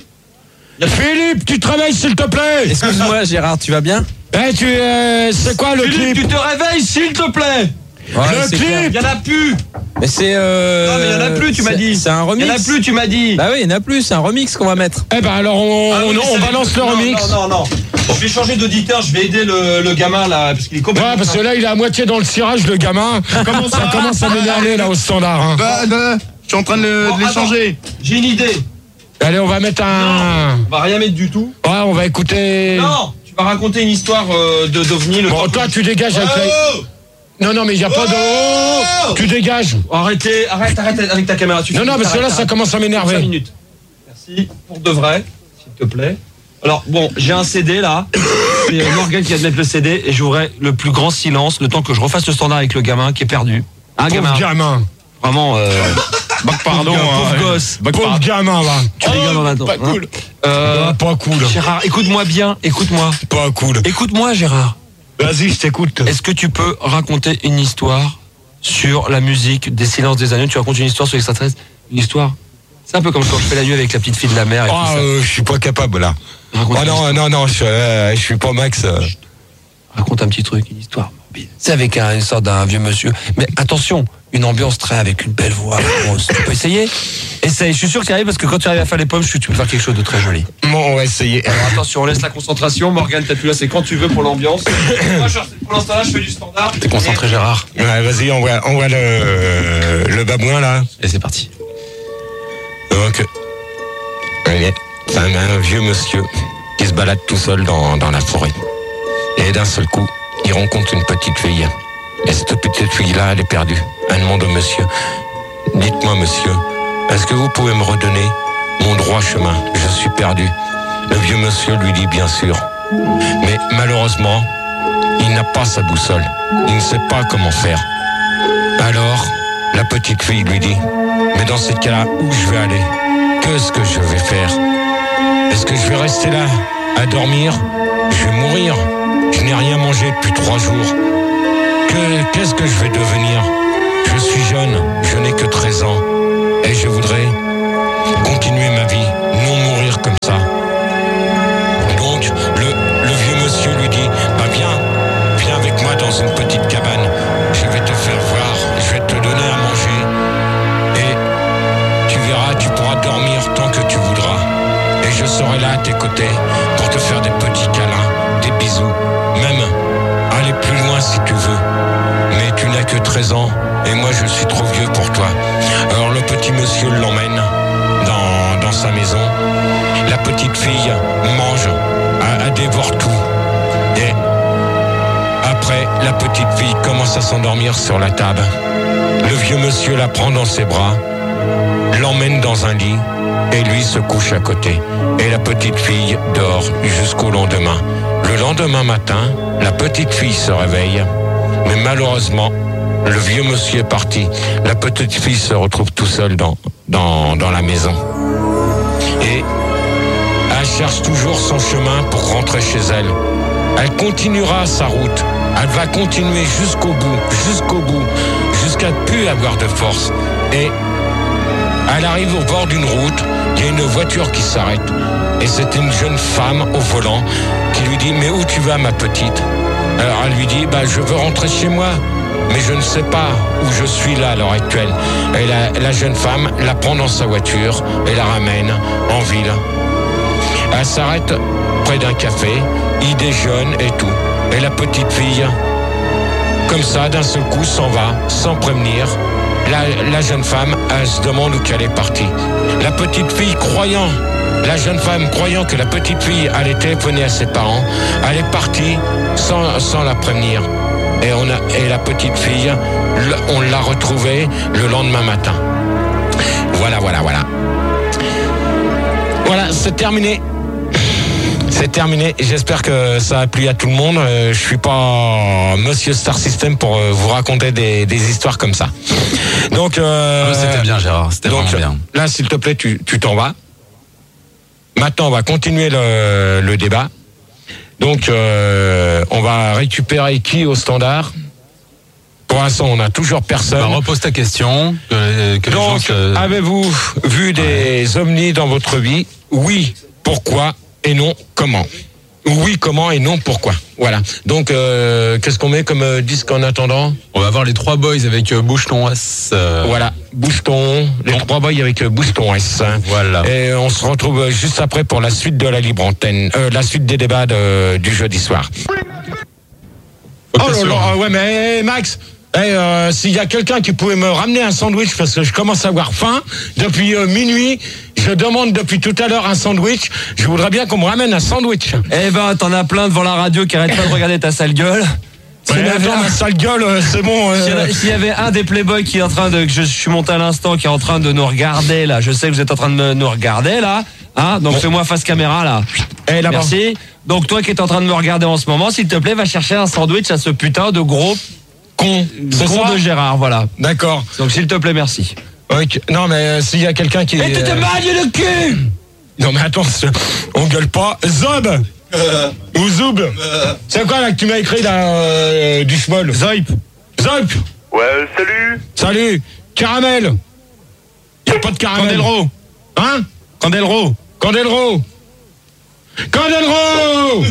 Philippe, tu travailles s'il te plaît. Excuse-moi Gérard, tu vas bien? Eh, tu, euh, c'est quoi le Philippe, clip? tu te réveilles, s'il te plaît. Ouais, Le c'est clip. clair. Il n'y en a plus. Mais c'est euh... Non, mais il n'y en a plus, tu m'as c'est- dit. C'est un Il remix. n'y en a plus, tu m'as dit. Bah oui, il y en a plus, c'est un remix qu'on va mettre. Eh ben alors, on, Ah oui, on, mais on ça- balance le non, remix. Non, non, non. Je vais changer d'auditeur, je vais aider le, le gamin là, parce qu'il est complètement. Ouais, parce que là, il est à moitié dans le cirage, le gamin. Comment ça commence à m'énerver, là, au standard. Hein. Bah, bah, je suis en train de le- Bon, de l'échanger. J'ai une idée. Allez, on va mettre un... On va rien mettre du tout. Ouais, on va écouter... Non, tu vas raconter une histoire euh, de d'ovni. Le Bon, temps toi, que- tu dégages avec la... Oh Non, non, mais il n'y a pas de... Oh Tu dégages. Arrêtez, arrête, arrête avec ta caméra. Tu Non, non, parce que là, arrête, ça arrête. commence à cinq m'énerver. minutes. Merci, pour de vrai, s'il te plaît. Alors, bon, j'ai un C D là. C'est euh, Morgan qui vient de mettre le C D et j'aurai le plus grand silence le temps que je refasse le standard avec le gamin qui est perdu. Un gamin. Pauvre gamin. Vraiment, euh, Bah, pardon. pauvre, pauvre hein. gosse. Bah, Pauvre pardon. gamin, va. Tu rigoles en attendant. Pas cool. Euh, Ah, pas cool. Gérard, écoute-moi bien, écoute-moi. Pas cool. Écoute-moi, Gérard. Vas-y, je t'écoute. Est-ce que tu peux raconter une histoire sur la musique des Silences des Agneaux? Tu racontes une histoire sur l'extraterrestre? Une histoire? C'est un peu comme quand je fais la nuit avec la petite fille de la mer et Ah, tout ça. euh, je suis pas capable, là. Raconte Oh une non, histoire. non, non, je, euh, je suis pas Max. euh. Raconte un petit truc, une histoire morbide. C'est avec un, une sorte d'un vieux monsieur. Mais attention, une ambiance très avec une belle voix. grosse. Tu peux essayer? Essaye, je suis sûr que tu arrives parce que quand tu arrives à faire les pommes, je suis sûr que tu peux faire quelque chose de très joli. Bon, on va essayer. Alors attention, on laisse la concentration. Morgane, t'as plus là, c'est quand tu veux pour l'ambiance. Moi, je, pour l'instant là, je fais du standard. T'es concentré, Gérard. Ouais, vas-y, on voit, on voit le, le babouin, là. Et c'est parti. Donc, allez, c'est un, un vieux monsieur qui se balade tout seul dans, dans la forêt. Et d'un seul coup, il rencontre une petite fille. Et cette petite fille-là, elle est perdue. Elle demande au monsieur, dites-moi monsieur, est-ce que vous pouvez me redonner mon droit chemin? Je suis perdu. Le vieux monsieur lui dit bien sûr. Mais malheureusement, il n'a pas sa boussole. Il ne sait pas comment faire. Alors, la La petite fille lui dit, mais dans ce cas-là, où je vais aller? Qu'est-ce que je vais faire? Est-ce que je vais rester là, à dormir? Je vais mourir. Je n'ai rien mangé depuis trois jours. Que, qu'est-ce que je vais devenir? Je suis jeune, je n'ai que treize ans. Et je voudrais continuer ma vie, non mourir comme ça. Donc, le, le vieux monsieur lui dit, bah viens, viens avec moi dans une petite cabane. Je vais te faire voir, je vais te donner à manger. Et tu verras, tu pourras dormir tant que tu voudras. Et je serai là à tes côtés pour te faire des petits câlins, des bisous. Même aller plus loin si tu veux. Mais tu n'as que treize ans et moi je suis trop vieux pour toi. Alors le petit monsieur l'emmène dans, dans sa maison. La petite fille mange, elle, elle dévore tout. Et après, la petite fille commence à s'endormir sur la table. Le vieux monsieur la prend dans ses bras, l'emmène dans un lit et lui se couche à côté. Et la petite fille dort jusqu'au lendemain. Le lendemain matin, la petite fille se réveille, mais malheureusement, le vieux monsieur est parti. La petite fille se retrouve tout seule dans, dans, dans la maison. Et elle cherche toujours son chemin pour rentrer chez elle. Elle continuera sa route. Elle va continuer jusqu'au bout, jusqu'au bout, jusqu'à ne plus avoir de force. Et elle arrive au bord d'une route, il y a une voiture qui s'arrête. Et c'est une jeune femme au volant qui lui dit « Mais où tu vas, ma petite ?» Alors elle lui dit bah, « Je veux rentrer chez moi, mais je ne sais pas où je suis là à l'heure actuelle. » Et la, la jeune femme la prend dans sa voiture et la ramène en ville. Elle s'arrête près d'un café, il déjeune et tout. Et la petite fille, comme ça, d'un seul coup, s'en va, sans prévenir. La, la jeune femme, elle se demande où qu'elle est partie. La petite fille, croyant, la jeune femme, croyant que la petite fille allait téléphoner à ses parents, elle est partie sans, sans la prévenir. Et, on a, et la petite fille, on l'a retrouvée le lendemain matin. Voilà, voilà, voilà. Voilà, c'est terminé. C'est terminé. J'espère que ça a plu à tout le monde. Euh, je suis pas Monsieur Star System pour euh, vous raconter des, des histoires comme ça. Donc, euh, ah, c'était bien, Gérard. C'était donc, vraiment bien. Là, s'il te plaît, tu, tu t'en vas. Maintenant, on va continuer le, le débat. Donc, euh, on va récupérer qui au standard? Pour l'instant, on n'a toujours personne. Bah, repose ta question. Que, que donc, les gens se... avez-vous vu des ouais. ovnis dans votre vie? Oui. Pourquoi? Et non, comment? Oui, comment et non, pourquoi? Voilà. Donc, euh, qu'est-ce qu'on met comme euh, disque en attendant? On va voir les trois boys avec euh, Boucheton S. Euh... Voilà, Boucheton, les bon. trois boys avec euh, Boucheton S. Voilà. Et on se retrouve juste après pour la suite de la libre antenne, euh, la suite des débats de, du jeudi soir. Okay, oh là là, ouais, mais hey, Max, hey, euh, s'il y a quelqu'un qui pouvait me ramener un sandwich parce que je commence à avoir faim depuis euh, minuit. Je demande depuis tout à l'heure un sandwich. Je voudrais bien qu'on me ramène un sandwich. Eh ben, t'en as plein devant la radio qui arrêtent pas de regarder ta sale gueule. Ouais, attends, ma sale gueule, c'est bon. Euh... S'il y avait un des Playboys qui est en train de, que je suis monté à l'instant, qui est en train de nous regarder là, je sais que vous êtes en train de nous regarder là, hein, donc bon. Fais-moi face caméra là. Eh, là merci. Donc toi qui es en train de me regarder en ce moment, s'il te plaît, va chercher un sandwich à ce putain de gros con, c'est con de Gérard, voilà. D'accord. Donc s'il te plaît, merci. Okay. Non mais euh, s'il y a quelqu'un qui... Et tu te mailles le cul. Non mais attends, on gueule pas. Zob euh, Ou Zoub euh, c'est quoi là que tu m'as écrit là euh, du schmoll? Zoip Zoip Ouais, salut. Salut. Caramel. Y'a pas de caramel. Candelro. Hein? Candelro. Candelro. Candelro.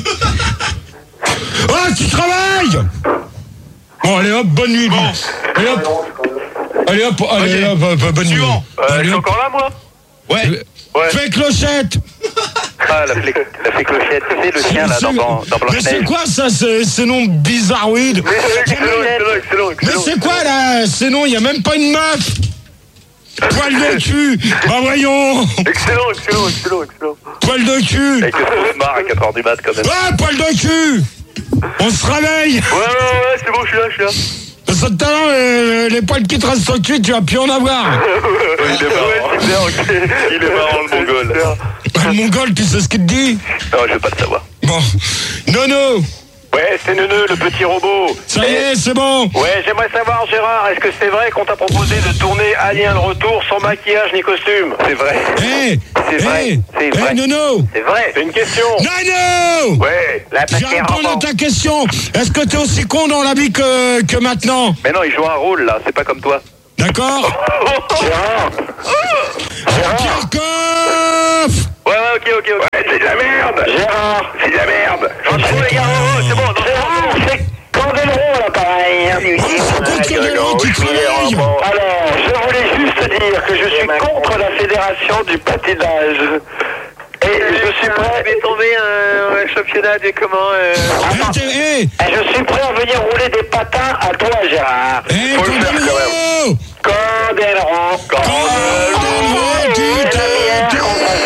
Oh, tu travailles. Bon, allez hop, bonne nuit. Bon. Allez hop. Allez hop, allez hop, hop, hop, bonne nuit. Euh, je suis encore là, moi? Ouais. Ouais. Fais clochette. Ah, la fée, la fée clochette, c'est le chien là dans, dans, dans Blanche-Neige. Mais c'est quoi ça, ce, ce nom bizarroïde? Mais excellent, excellent, excellent. Mais c'est quoi là, ce nom? Il n'y a même pas une meuf. Poil de cul. Bah voyons. Excellent, excellent, excellent, excellent. Poil de cul. Avec le se marre à quatre heures du mat quand même. Ah, poil de cul. On se réveille. Ouais, ouais, ouais, c'est bon, je suis là, je suis là. Parce que tout à l'heure, les, les poils qui te restent au cul, tu vas plus en avoir. Il est marrant. Il est marrant, le mongol. Le mongol, tu sais ce qu'il te dit? Non, je veux pas le savoir. Bon. Nono, Ouais, c'est Neuneu, le petit robot. Ça y est, c'est bon. Ouais, j'aimerais savoir, Gérard, est-ce que c'est vrai qu'on t'a proposé de tourner Alien le Retour sans maquillage ni costume? C'est vrai. Hé C'est vrai. Hé C'est vrai. Hé, Nono. C'est vrai. C'est une question. Nono. Ouais, la Je vais répondre à ta question. Est-ce que t'es aussi con dans la vie que, que maintenant? Mais non, il joue un rôle, là, c'est pas comme toi. D'accord. Gérard. Gérard Coff. Ouais, ouais, ok, ok, ok. Ouais, c'est de la merde. Gérard, c'est de la merde. Oh, les gars, oh, oh, c'est bon. Gérard, c'est Candelero, là, pareil. Candelero qui travaille. Alors, je voulais juste dire que je suis contre la fédération du patinage. Et je suis prêt à tomber un championnat de comment euh... Hé, hé. Je suis prêt à venir rouler des patins à toi, Gérard. Hé, Faut le faire Candelero. quand même. Candelero. Candelero qui t'aide.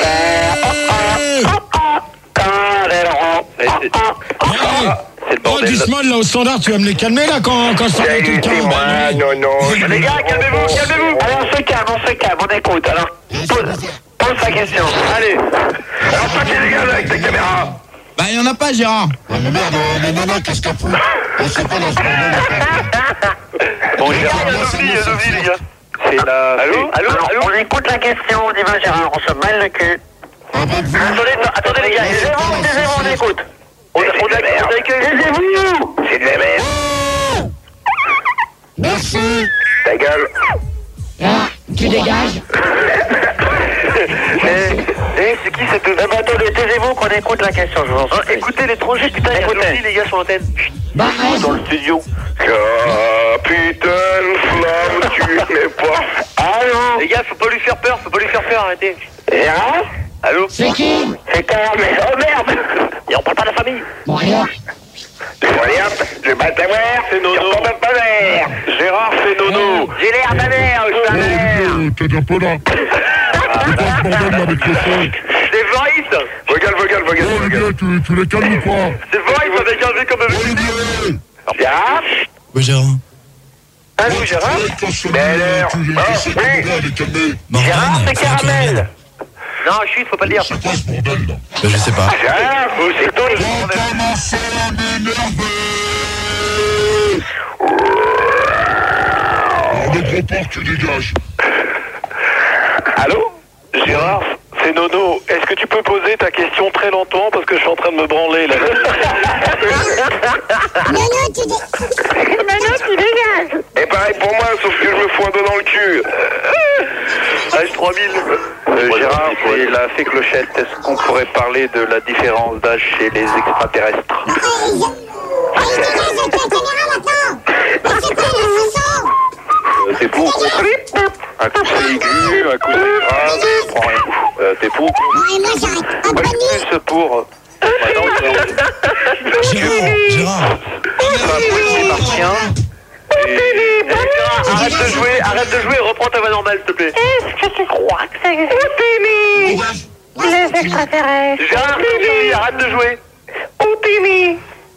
C'est le Oh, bordel. Disman, là, au standard, tu vas me les calmer, là, quand, quand je parle de quelqu'un. Non, non. Les gars, calmez-vous, calmez-vous. Allez, on se calme, on se calme, on écoute. Alors, pose, pose ta question. Allez. Alors, toi qui dégage avec ta caméra. Bah, il y en a pas, Gérard. Bon, Gérard, il y a Sophie, il y a Sophie, les gars. C'est la... Allô, allô, allô. On écoute la question, on y va, Gérard, on se mêle le cul. Attendez, attendez, les gars, taisez-vous, taisez-vous, on écoute. On, on, on accueille. Taisez-vous. C'est de la merde. Merci. Ta gueule. Là, tu dégages. Eh, eh, c'est qui cette... Eh ben, attendez, taisez-vous qu'on écoute la question, je vous en supplie. Écoutez l'étranger, putain, écoutez les gars sur l'antenne. Bah, Dans le studio. Capitaine Flamme, tu n'es pas... Allô. Les gars, faut pas lui faire peur, faut pas lui faire peur, arrêtez. Et hein? Allô? C'est qui? C'est Carmen. Oh merde. Et on parle pas de la famille. Bon, alors. Regarde, je bats ta mère, c'est Nono. Je pas ta mère. Gérard, c'est Nono. J'ai l'air ta mère, je suis ta mère. T'es un peu là. C'est quoi ce bordel, là, avec le son? C'est Voice. Vogal, vogal, vogal, Oh, les vogal. gars, tu, tu les calmes ou quoi? C'est Voice avec un V comme un... Gérard? Ouais, Gérard. Allô, Gérard? Belle Tu les Ah, calmes, oui. les calmer. Gérard, c'est Faut que tu reviennes. Caramel. Non, chut, faut pas le dire. C'est quoi ce bordel, là? Bah, je sais pas. Gérard, c'est toi le Oh, commencez à m'énerver. Oh, le gros porc, tu dégages. Allô? Gérard, c'est Nono. Est-ce que tu peux poser ta question très lentement parce que je suis en train de me branler là? Nono, tu dégages. Nono, tu dégages. Et pareil pour moi, sauf que je me fous un doigt dans le cul. H trois mille. Euh, Gérard, c'est la fée clochette. Est-ce qu'on pourrait parler de la différence d'âge chez les extraterrestres? Euh, T'es pour ou contre? Un coup c'est aigu, un coup c'est grave, je prends rien. Euh, T'es pour ou contre? Bon, et moi, j'arrête pas de Ouais, venir. plus pour... Bah non, Gérard, Gérard. c'est martien. Et... Arrête de jouer, arrête de jouer, reprends ta voix normale, s'il te plaît. Est-ce que tu crois que c'est... Oupimi. Les extraterrestres. Gérard, Sophie, arrête de jouer. Oupimi.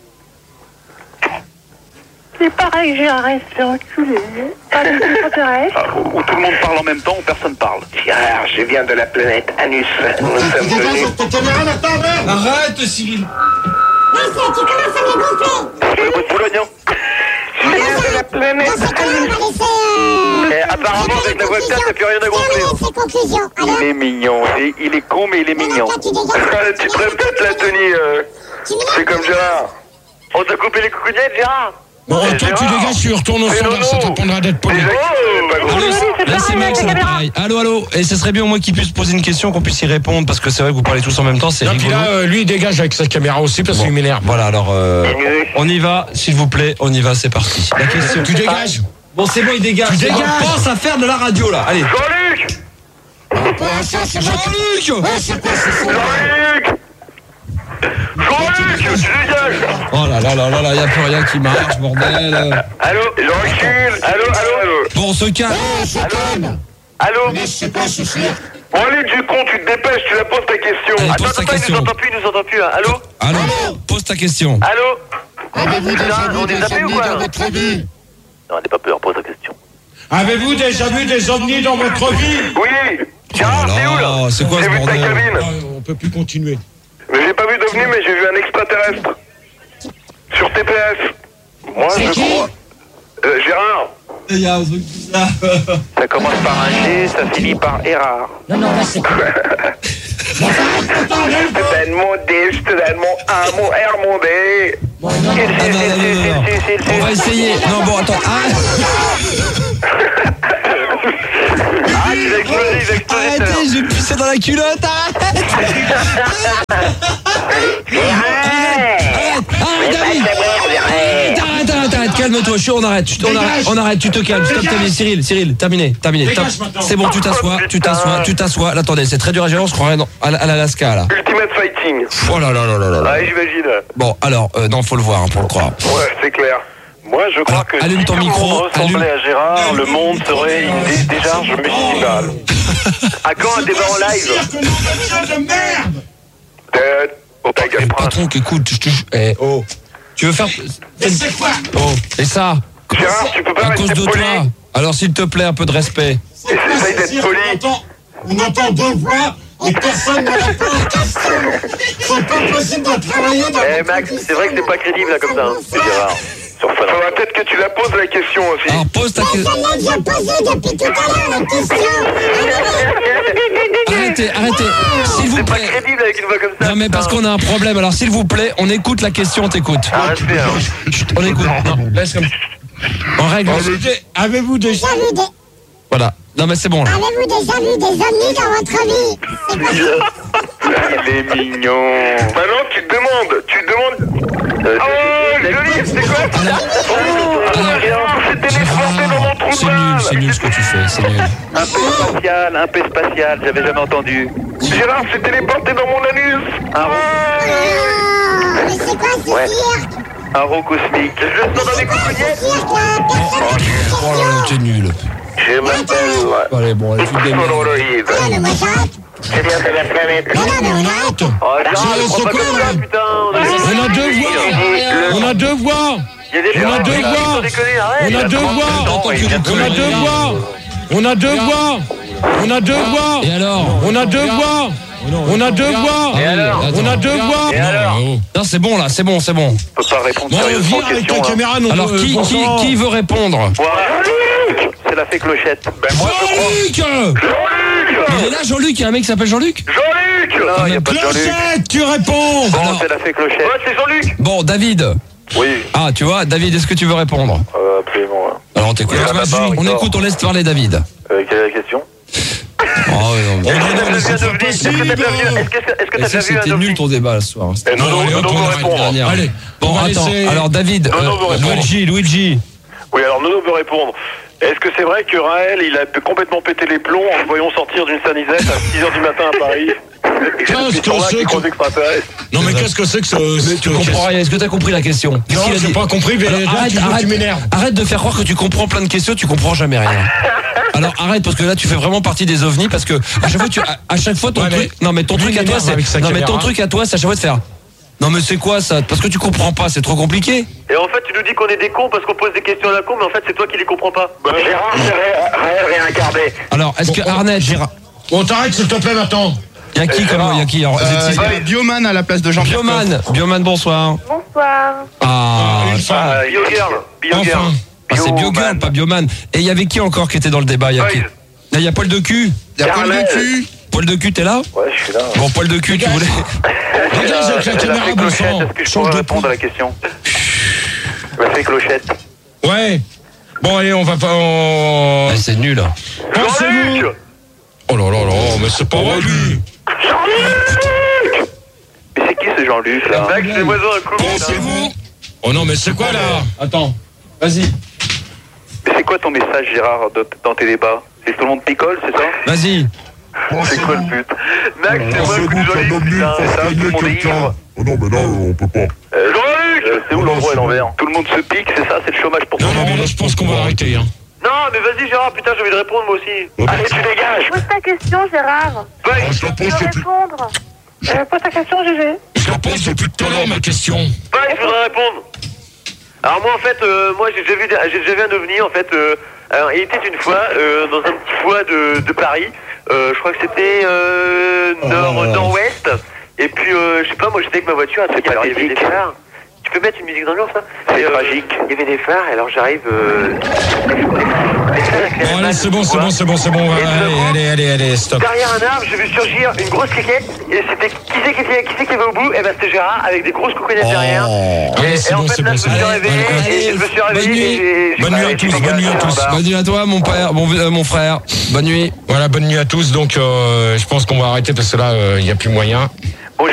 Il paraît que j'ai arrêté enculé. Pas les extraterrestres. Ah, où tout le monde parle en même temps, où personne parle. Gérard, je viens de la planète Anus. Nous sommes venus... Arrête, Cyril. Vas-y, tu commences à me gonfler. Le bout de Boulogne, hein. Je viens de la planète Dans ce cas, on va Anus. laisser... euh, Et apparemment, avec la voix de t'as plus rien à gonfler. terminer ses conclusions. Alors, Il est mignon. Et il est con, mais il est mignon. toi, tu dégages. Tu te répètes la tenue. euh, Tu m'énerves. C'est comme Gérard. On t'a coupé les coucougnettes, Gérard? Bon, Eh, toi, tu Gérard, dégages, tu retournes au c'est standard, Nono. ça t'apprendra d'être poli. Déjà, il est pas gros. Allô, c'est là, c'est pareil, Max, la c'est caméra. pareil. Allô, allô. Et ce serait bien au moins qu'il puisse poser une question, qu'on puisse y répondre, parce que c'est vrai que vous parlez tous en même temps, c'est Non, puis rigolo. là, euh, lui, il dégage avec sa caméra aussi parce Bon, qu'il m'énerve. Voilà, alors, euh, on y va, s'il vous plaît, on y va, c'est parti. La question. Tu dégages. Bon, c'est bon, il dégage. Tu dégages. On pense à faire de la radio, là. Allez. Jean-Luc! Pour l'instant, c'est moi. Jean-Luc. Ouais, c'est quoi, c'est ça? Jean-Luc! Jean-Luc, tu dégages! Oh là là là là là, y a plus rien qui marche, bordel. Allô? Jean-Luc! Allô, allô? Bon, on se calme. Ouais, c'est calme. Allô? Mais c'est pas suffire. Bon, allez, du con, tu te dépêches, tu la poses ta question. Allez, Attends, pose ta attends, il question. nous entend plus, il nous entend plus. Hein. Allô? Allô, pose ta question. Allô? Avez-vous déjà Là, on vu est des tapés ou ovnis quoi? dans votre vie? Non, n'aie pas peur, pose ta question. Avez-vous déjà vu des ovnis dans votre vie? Oui! Gérard, Oh là t'es où là, là? c'est quoi J'ai ce vu ta bordel? cabine. Ah, on peut plus continuer. Mais j'ai pas vu d'ovni, mais j'ai vu un extraterrestre. Sur T P F. Moi, C'est je qui crois. Euh, Gérard. Il y a un truc bizarre. Ça commence par un G, ça finit par Erard. Non, non, là, c'est quoi? Bon, arrête, attends, Je te donne mon D, je te donne mon A, mon R, mon D. Bon, non, non. Ah, non, non, non, non, non. On va essayer. Non, bon, attends. Ah, Ah, il va exploser, il va exploser. arrêtez, je vais pisser dans la culotte. Arrête. Arrête, arrête, David. Arrête, arrête, arrête, arrête, calme-toi, chaud, on arrête, tu- on arrête, on arrête, tu te calmes, stop, terminé, Cyril, Cyril, terminé, terminé, top. C'est bon, tu t'assois, tu t'assois, tu t'assois. Là, attendez, c'est très dur à gérer, on se croirait dans- à, à l'Alaska, là. Ultimate Fighting. Oh là là là là là là. Ouais, j'imagine. Bon, alors, euh, non, faut le voir, hein, pour le croire. Ouais, c'est clair. Moi, je crois Alors, que allume si ton tout le micro, monde ressemblait allume. à Gérard, le monde serait une dé- décharge municipale. À quand un débat en live? Euh, oh, ta gueule, Eh, prince. patron, écoute, je te jure. Eh, oh. Tu veux faire. C'est quoi? Oh, et ça Gérard, tu peux pas À cause rester de poli. toi. Alors, s'il te plaît, un peu de respect. Essaye d'être poli. On entend, on entend deux voix et personne ne répond aux questions. C'est pas possible de travailler dans Eh Max, c'est vrai que c'est pas crédible là comme ça. hein. C'est Gérard. Sur Fun. Faudra peut-être que tu la poses la question aussi. Alors, pose ta question. Celle-là que j'ai posée depuis tout à l'heure, la question. Arrêtez, arrêtez. S'il vous C'est pas plaît. crédible avec une voix comme ça. Non, mais parce qu'on a un problème. Alors, s'il vous plaît, on écoute la question, on t'écoute. Ah, respect alors. Chut, on écoute. Non, laisse comme. En règle. Avez-vous déjà... Avez-vous des, Voilà. Non, mais c'est bon, là. avez-vous déjà vu des ovnis dans votre vie? C'est quoi? Il est mignon. Maintenant, tu te demandes. Tu te demandes. Euh, Oh, joli, c'est quoi ça? Oh, Gérard, c'est téléporté dans mon trou de C'est nul, balle. c'est nul ce que tu fais, c'est nul. Un P spatial, un P spatial, j'avais jamais entendu. Gérard, c'est téléporté dans mon anus. Un rond, Ah, mais c'est quoi ce Ouais. cirque? un rond cosmique. Je le sens dans les C'est quoi coucougnettes. ce cirque là? Personne ne Oh là là, t'es nul. Je m'appelle. Allez, bon, allez, tu te démerdes. Polaroid. Ah, mais moi j'arrête. C'est bien de la planète. Non, non, mais on arrête. Oh, Gérard, C'est- ne prends c'est pas quoi, comme là ça, putain. On a On a deux voix. On a deux voix. Il y a des On a gens deux qui voix. sont déconnés, arrête. On a deux voix. On a deux voix. On a deux voix. On a deux voix. Et alors On a deux voix. On a deux voix. Et alors On a deux voix. Et alors Non, c'est bon, là, c'est bon, c'est bon. Je peux pas répondre Bon, sérieusement viens aux avec ta questions. là. caméra. non, Alors, euh, qui, bon qui, sang. qui veut répondre C'est la fée clochette. Ben moi, je crois. Jean-Luc Jean-Luc. Il est là, Jean-Luc, il y a un mec qui s'appelle Jean-Luc Jean-Luc. Non, il n'y a pas de Jean-Luc. Clochette, tu réponds. Bon, Alors- c'est la fée clochette. Ouais, c'est Jean-Luc. Bon, David. Oui. Ah, tu vois, David, est-ce que tu veux répondre Euh, absolument. ouais. Alors, on t'écoute. Oui, d'abord, On Victor. écoute, on laisse parler David. Euh, quelle est la question? Oh, non, mais- Est-ce que t'as mais déjà c'est vu un ovni? Est-ce que t'as déjà vu- est-ce que- est-ce que Et t'as ça, déjà vu c'était un ovni? nul ton débat ce soir. Eh, non, non, allez, non, hop, non, on on arrête répond. Dernière. Allez, Bon, on va attends. laisser- Alors, David, Non, non, euh, vous répondez. Luigi, Luigi. Oui, alors Nono veut répondre. Est-ce que c'est vrai que Raël, il a complètement pété les plombs en le voyant sortir d'une sanisette à six heures du matin à Paris? Qu'est-ce que là c'est qui que- croise extraterrestre. Non, mais qu'est-ce que c'est que ce. Tu comprends rien. Est-ce que t'as compris la question Qu'est-ce Non, qu'il a j'ai dit pas compris, mais Alors, déjà, arrête, tu, arrête, tu m'énerves. arrête de faire croire que tu comprends plein de questions, tu comprends jamais rien. Alors arrête parce que là tu fais vraiment partie des ovnis parce que à chaque fois tu à, à chaque fois ton Ouais, mais truc non mais ton lui, truc il à toi m'énerve avec sa c'est non mais ton caméra. truc à toi c'est à chaque fois de faire non mais c'est quoi ça parce que tu comprends pas c'est trop compliqué. Et en fait, tu nous dis qu'on est des cons parce qu'on pose des questions à la con, mais en fait, c'est toi qui les comprends pas. Bah, Gérard, c'est Ré- Raël réincarné. Alors est-ce que Arnett Gérard On t'arrête, s'il te plaît, maintenant. il y a qui Euh, comme il y a qui alors, vous êtes Euh, six- il y a Bioman à la place de Jean-Pierre Coff. Bioman Bioman bonsoir. Bonsoir. Ah Une femme. Ah, BioGirl. BioGirl. Enfin. ah, c'est Biogirl pas Bioman et il y avait qui encore qui était dans le débat il y a qui Ouais. Là, il y a Paul de cul. Il y a Paul Carmel. de cul. Paul de cul t'es là Ouais, je suis là. Bon Paul de cul tu voulais Dégage avec la C'est la caméra, fée bon clochette. sang. Est-ce que je Change pourrais de répondre point. à la question? La fée clochette. Ouais. Bon, allez, on va pas. On... Ah, c'est nul. Pensez-vous. Jean-Luc. Oh là là là, mais c'est pas vrai, lui. Mais c'est qui ce Jean-Luc là? Max, c'est moi un coup. Pensez-vous. Oh non, mais c'est quoi, là? Attends vas-y Mais c'est quoi ton message, Gérard, de- dans tes débats? C'est tout le monde picole, c'est ça? vas-y. C'est quoi le but? Max, c'est moi le coup de Jean-Luc. Putain, c'est ça, tout le monde est ivre. Oh non, mais là, on peut pas. Euh, Jean-Luc. Euh, c'est où l'endroit à l'envers? Tout le monde se pique, c'est ça? C'est le chômage pour tout Non, le non, mais monde. là, je pense qu'on va arrêter, hein. Non, mais vas-y, Gérard, putain, j'ai envie de répondre moi aussi. Allez, tu dégages. Pose ta question, Gérard. Ah, je la Tu pose veux depuis, répondre. Euh, pose ta question, Gégé. Je la pose depuis tout à l'heure, ma question. Bah, je voudrais répondre. Alors moi en fait, euh, moi j'ai déjà vu, des- j'ai déjà vu un ovni en fait. Euh, alors, il était une fois euh, dans un petit foie de, de Paris. Euh, je crois que c'était euh, nord, nord-ouest. Et puis euh, je sais pas, moi j'étais avec ma voiture. Un truc qui arrivait des phares. Tu peux mettre une musique d'ambiance là? C'est euh, tragique. Il y avait des phares, alors j'arrive. Euh... Bon, allez, c'est bon, c'est bon, c'est bon, c'est bon. Allez, allez, allez, allez, stop. Derrière un arbre, j'ai vu surgir une grosse cliquette. Et c'était qui c'est qui, qui, qui, qui avait au bout? Eh ben c'était Gérard avec des grosses coconettes oh. derrière. Allez, et, c'est et bon, en fait, c'est là, bon, je me suis réveillé. Et je me suis réveillé. Bonne nuit à tous, bonne nuit à tous. Bonne nuit à toi, mon père, mon, euh, mon frère. Bonne nuit. Voilà, bonne nuit à tous. Donc, euh, je pense qu'on va arrêter parce que là, il euh, n'y a plus moyen. Bonjour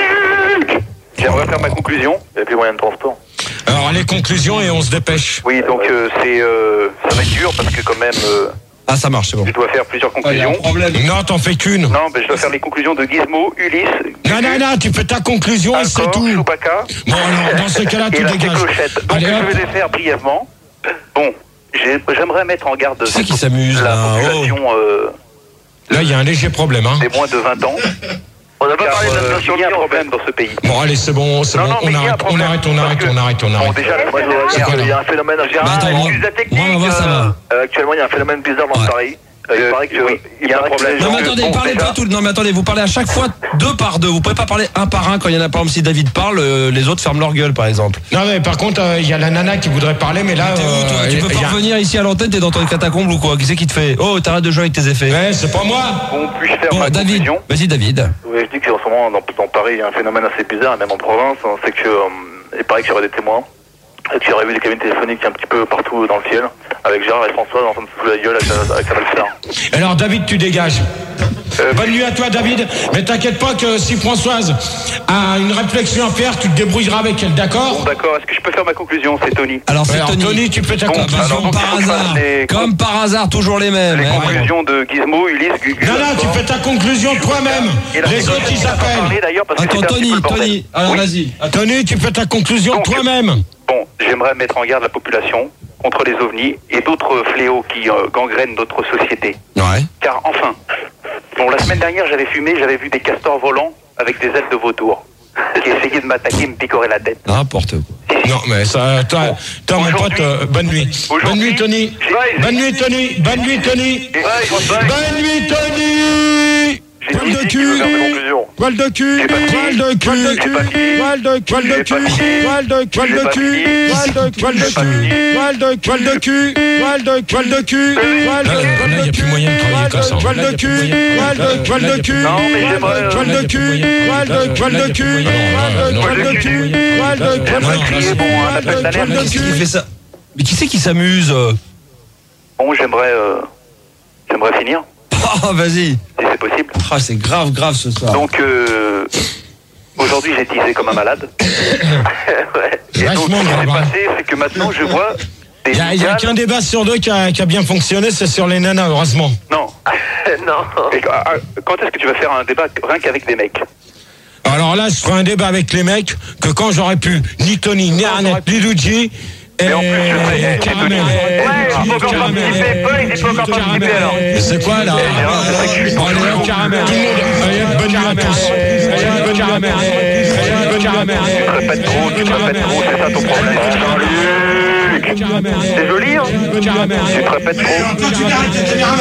Luc. J'aimerais faire ma conclusion. Il n'y a plus moyen de transport. Alors, les conclusions et on se dépêche. Oui, donc euh, c'est, euh, ça va être dur parce que quand même... Euh, ah, ça marche, c'est bon. Je dois faire plusieurs conclusions. Oh, non, t'en fais qu'une. Non, mais je dois faire les conclusions de Gizmo, Ulysse... Non, non, non, tu fais ta conclusion Alcor, et c'est tout. Chewbacca. Bon, alors, dans ce cas-là, tu dégages. Donc, Allez, je vais les faire brièvement. Bon, j'ai, j'aimerais mettre en garde... Qui c'est qui s'amuse, la là population... Oh. Euh, là, il y a un léger problème, hein. Des moins de vingt ans. On n'a pas Car, parlé de euh, l'inflation, il y a un problème dans ce pays. Bon, allez, c'est bon, c'est Non, bon. non, On mais il y a un arrête, on problème, arrête, on parce arrête, que- on arrête, on Bon, arrête. déjà, moi, je dois C'est quoi, dire qu'il y a là un phénomène... Mais attends, moi, Excuse la technique, moi, on va voir, ça va. euh, actuellement, il y a un phénomène bizarre dans Ouais. Paris. Euh, il paraît que oui, il y a un problème. Non mais attendez, Bon, parlez déjà- pas tout. Non mais attendez, vous parlez à chaque fois deux par deux. Vous pouvez pas parler un par un quand il y en a par exemple si David parle, euh, les autres ferment leur gueule par exemple. Non, mais par contre, il euh, y a la nana qui voudrait parler, mais là. T'es où toi euh, Tu peux y pas a- revenir ici à l'antenne, t'es dans ton catacombe ou quoi? Qui c'est qui te fait? Oh, t'arrêtes de jouer avec tes effets. Ouais, c'est pas moi. Bon, puis-je faire Bon, ma David, conclusion? vas-y David. Oui, je dis qu'en ce moment, dans, dans Paris, il y a un phénomène assez bizarre, et même en province, hein, c'est que, euh, il paraît qu'il y aurait des témoins, et qu'il y aurait eu des cabines téléphoniques un petit peu partout dans le ciel, avec Gérard et François en train de se foutre la gueule avec sa, avec sa belle-sœur. Alors, David, tu dégages. Euh, Bonne nuit à toi, David. Mais t'inquiète pas que si Françoise a une réflexion à faire, tu te débrouilleras avec elle, Bon, d'accord? d'accord, est-ce que je peux faire ma conclusion? C'est Tony. Alors c'est Alors, Tony. Tony, tu fais ta Bon, conclusion. alors, Comme donc, par il faut que je hasard. fasse les- Comme par hasard, toujours les mêmes. Les hein. conclusions de Gizmo, Ulysse, Gugu. Non, non, tu fais ta conclusion toi-même. Et la Les autres, ils on va parler s'appellent. d'ailleurs parce que Attends, c'était un petit Tony, peu le bordel. Tony. Alors Oui. vas-y. Tony, tu fais ta conclusion Donc, toi-même. Bon, j'aimerais mettre en garde la population contre les ovnis et d'autres fléaux qui euh, gangrènent notre société. Ouais. Car enfin, bon, la semaine dernière, j'avais fumé, j'avais vu des castors volants avec des ailes de vautour qui essayaient de m'attaquer, me picorer la tête. N'importe quoi. Non, mais ça, toi, toi, mon pote, Aujourd'hui- euh, bonne nuit. Bonne Aujourd'hui- nuit, Tony. J'ai- Bonne nuit, Tony. Bonne nuit, Tony. Bonne nuit, Tony. J'ai Poil de dit que je veux cul. faire mes conclusions. Poil de cul, J'ai pas fini. poil de cul, J'ai pas fini. poil de poil de J'ai cul, pas fini. poil de poil J'ai de pas cul, fini. poil de poil de J'ai pas cul, fini. poil de poil de cul, poil de poil de cul, poil de Là, poil là, y a de plus cul, moyen de travailler comme ça. poil Là, y de a plus cul, moyen de poil travailler. de poil Là, y a de plus cul, Non, mais poil j'aimerais, de poil là, y de a plus cul, moyen. poil Là, de poil là, y de a plus cul, moyen. poil de Non, poil là, de y a cul, plus moyen. poil de Là, poil de non, là, cul, c'est- bon, un poil appel de d'alerte. poil de Qu'est-ce qui cul. fait ça? Mais qui c'est qui s'amuse? Bon, j'aimerais, euh, j'aimerais finir, Ah, vas-y. si c'est possible. Ah, c'est grave, grave ce soir. Donc, euh, aujourd'hui, j'ai teasé comme un malade. Ouais. Et donc, ce Vachement qui s'est grave, hein. passé, c'est que maintenant, je vois des Il y a, il y a cigales- qu'un débat sur deux qui a, qui a bien fonctionné, c'est sur les nanas, heureusement. Non. Non. Et, ah, ah, quand est-ce que tu vas faire un débat rien qu'avec des mecs? Alors là, je ferai un débat avec les mecs que quand j'aurais pu, ni Tony, ni Arnett, ni Luigi, et Mais en plus, je sais, eh, Caramel. Tony. Ouais, il faut encore Caramel. participer. Paul, il faut encore participer alors. Mais c'est quoi là Bon, allez, hop, Caramel. Tout le monde, allez, hop, bonne nuit à tous. Allez, bonne nuit à tous. Allez, bonne nuit à tous. Tu te répètes trop, tu te répètes trop, c'est ça ton problème. Jean-Luc. C'est joli, hein? Tu te répètes trop.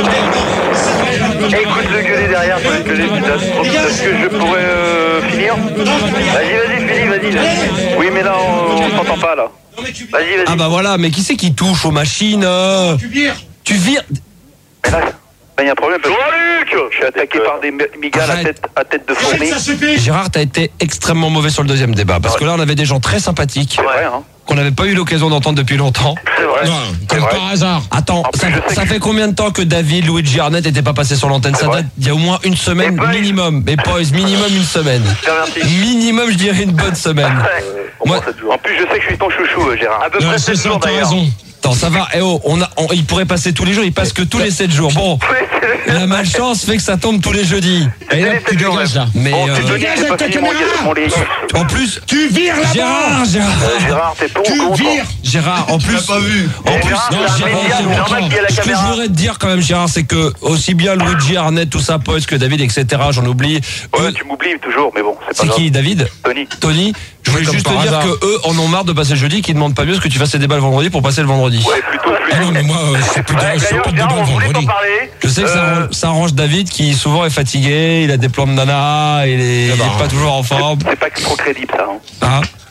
Écoute le gueuler derrière, faut le gueuler, putain. Est-ce que je pourrais euh, finir? Vas-y, vas-y, finis, vas-y. Là. Oui, mais là, on, on s'entend pas, là. Vas-y, vas-y. Ah bah voilà, mais qui c'est qui touche aux machines? euh Tu vires. Tu vires. Mais là, il y a un problème. Jean-Luc! Je suis attaqué par des migales à Arrête. tête, à tête de Arrête, fourmi. ça suffit. Gérard, t'as été extrêmement mauvais sur le deuxième débat. Parce que là, on avait des gens très sympathiques C'est vrai, hein? qu'on n'avait pas eu l'occasion d'entendre depuis longtemps. C'est vrai. Non, C'est comme vrai. par hasard. Attends, En plus, ça, je sais ça que- fait combien de temps que David, Luigi, Arnett n'étaient pas passés sur l'antenne? C'est Ça vrai. date d'il y a au moins une semaine Et Boys. minimum. Mais Boys, minimum une semaine. Je te remercie. Minimum, je dirais une bonne semaine. Moi- En plus, je sais que je suis ton chouchou, euh, Gérard. À peu Non, près c'est sept ça, jours, t'as d'ailleurs. raison. Attends, ça va. Eh oh, on a, on- il pourrait passer tous les jours, il passe que tous les sept jours. Bon, la malchance fait que ça tombe tous les jeudis. Et là, tu dégages là. Mais Bon, euh, c'est Tony, Dégage j'ai avec pas ta fini mon, caméra. mon lit. en plus, Tu vires là-bas. Gérard, Gérard, Euh, Gérard, t'es pour ou Tu contre? vires. Gérard, en plus, pas vu. en Eh, plus, Gérard, non, c'est un Gérard, média, c'est c'est normal qu'il y ait la Ce que je caméra. voudrais te dire quand même, Gérard, c'est que aussi bien Luigi, Arnett, tout ça, Poise que David, et cetera, j'en oublie. Ouais, Eux, tu m'oublies toujours, mais bon, c'est pas c'est grave. qui, David? Tony. Tony, je voulais comme juste te par dire hasard. que eux en ont marre de passer le jeudi, qu'ils demandent pas mieux ce que tu fasses les débats le vendredi pour passer le vendredi. Ouais, plutôt plus. Ah non, mais moi, euh, c'est plus de Ouais, c'est d'ailleurs, pas de Gérard, débat on le voulait t'en vendredi. parler. Je sais que ça, Euh, arrange, ça arrange David qui souvent est fatigué, il a des plans de nana, il est, il est bah. pas toujours en forme. C'est pas trop crédible, ça. Hein. Hein C'est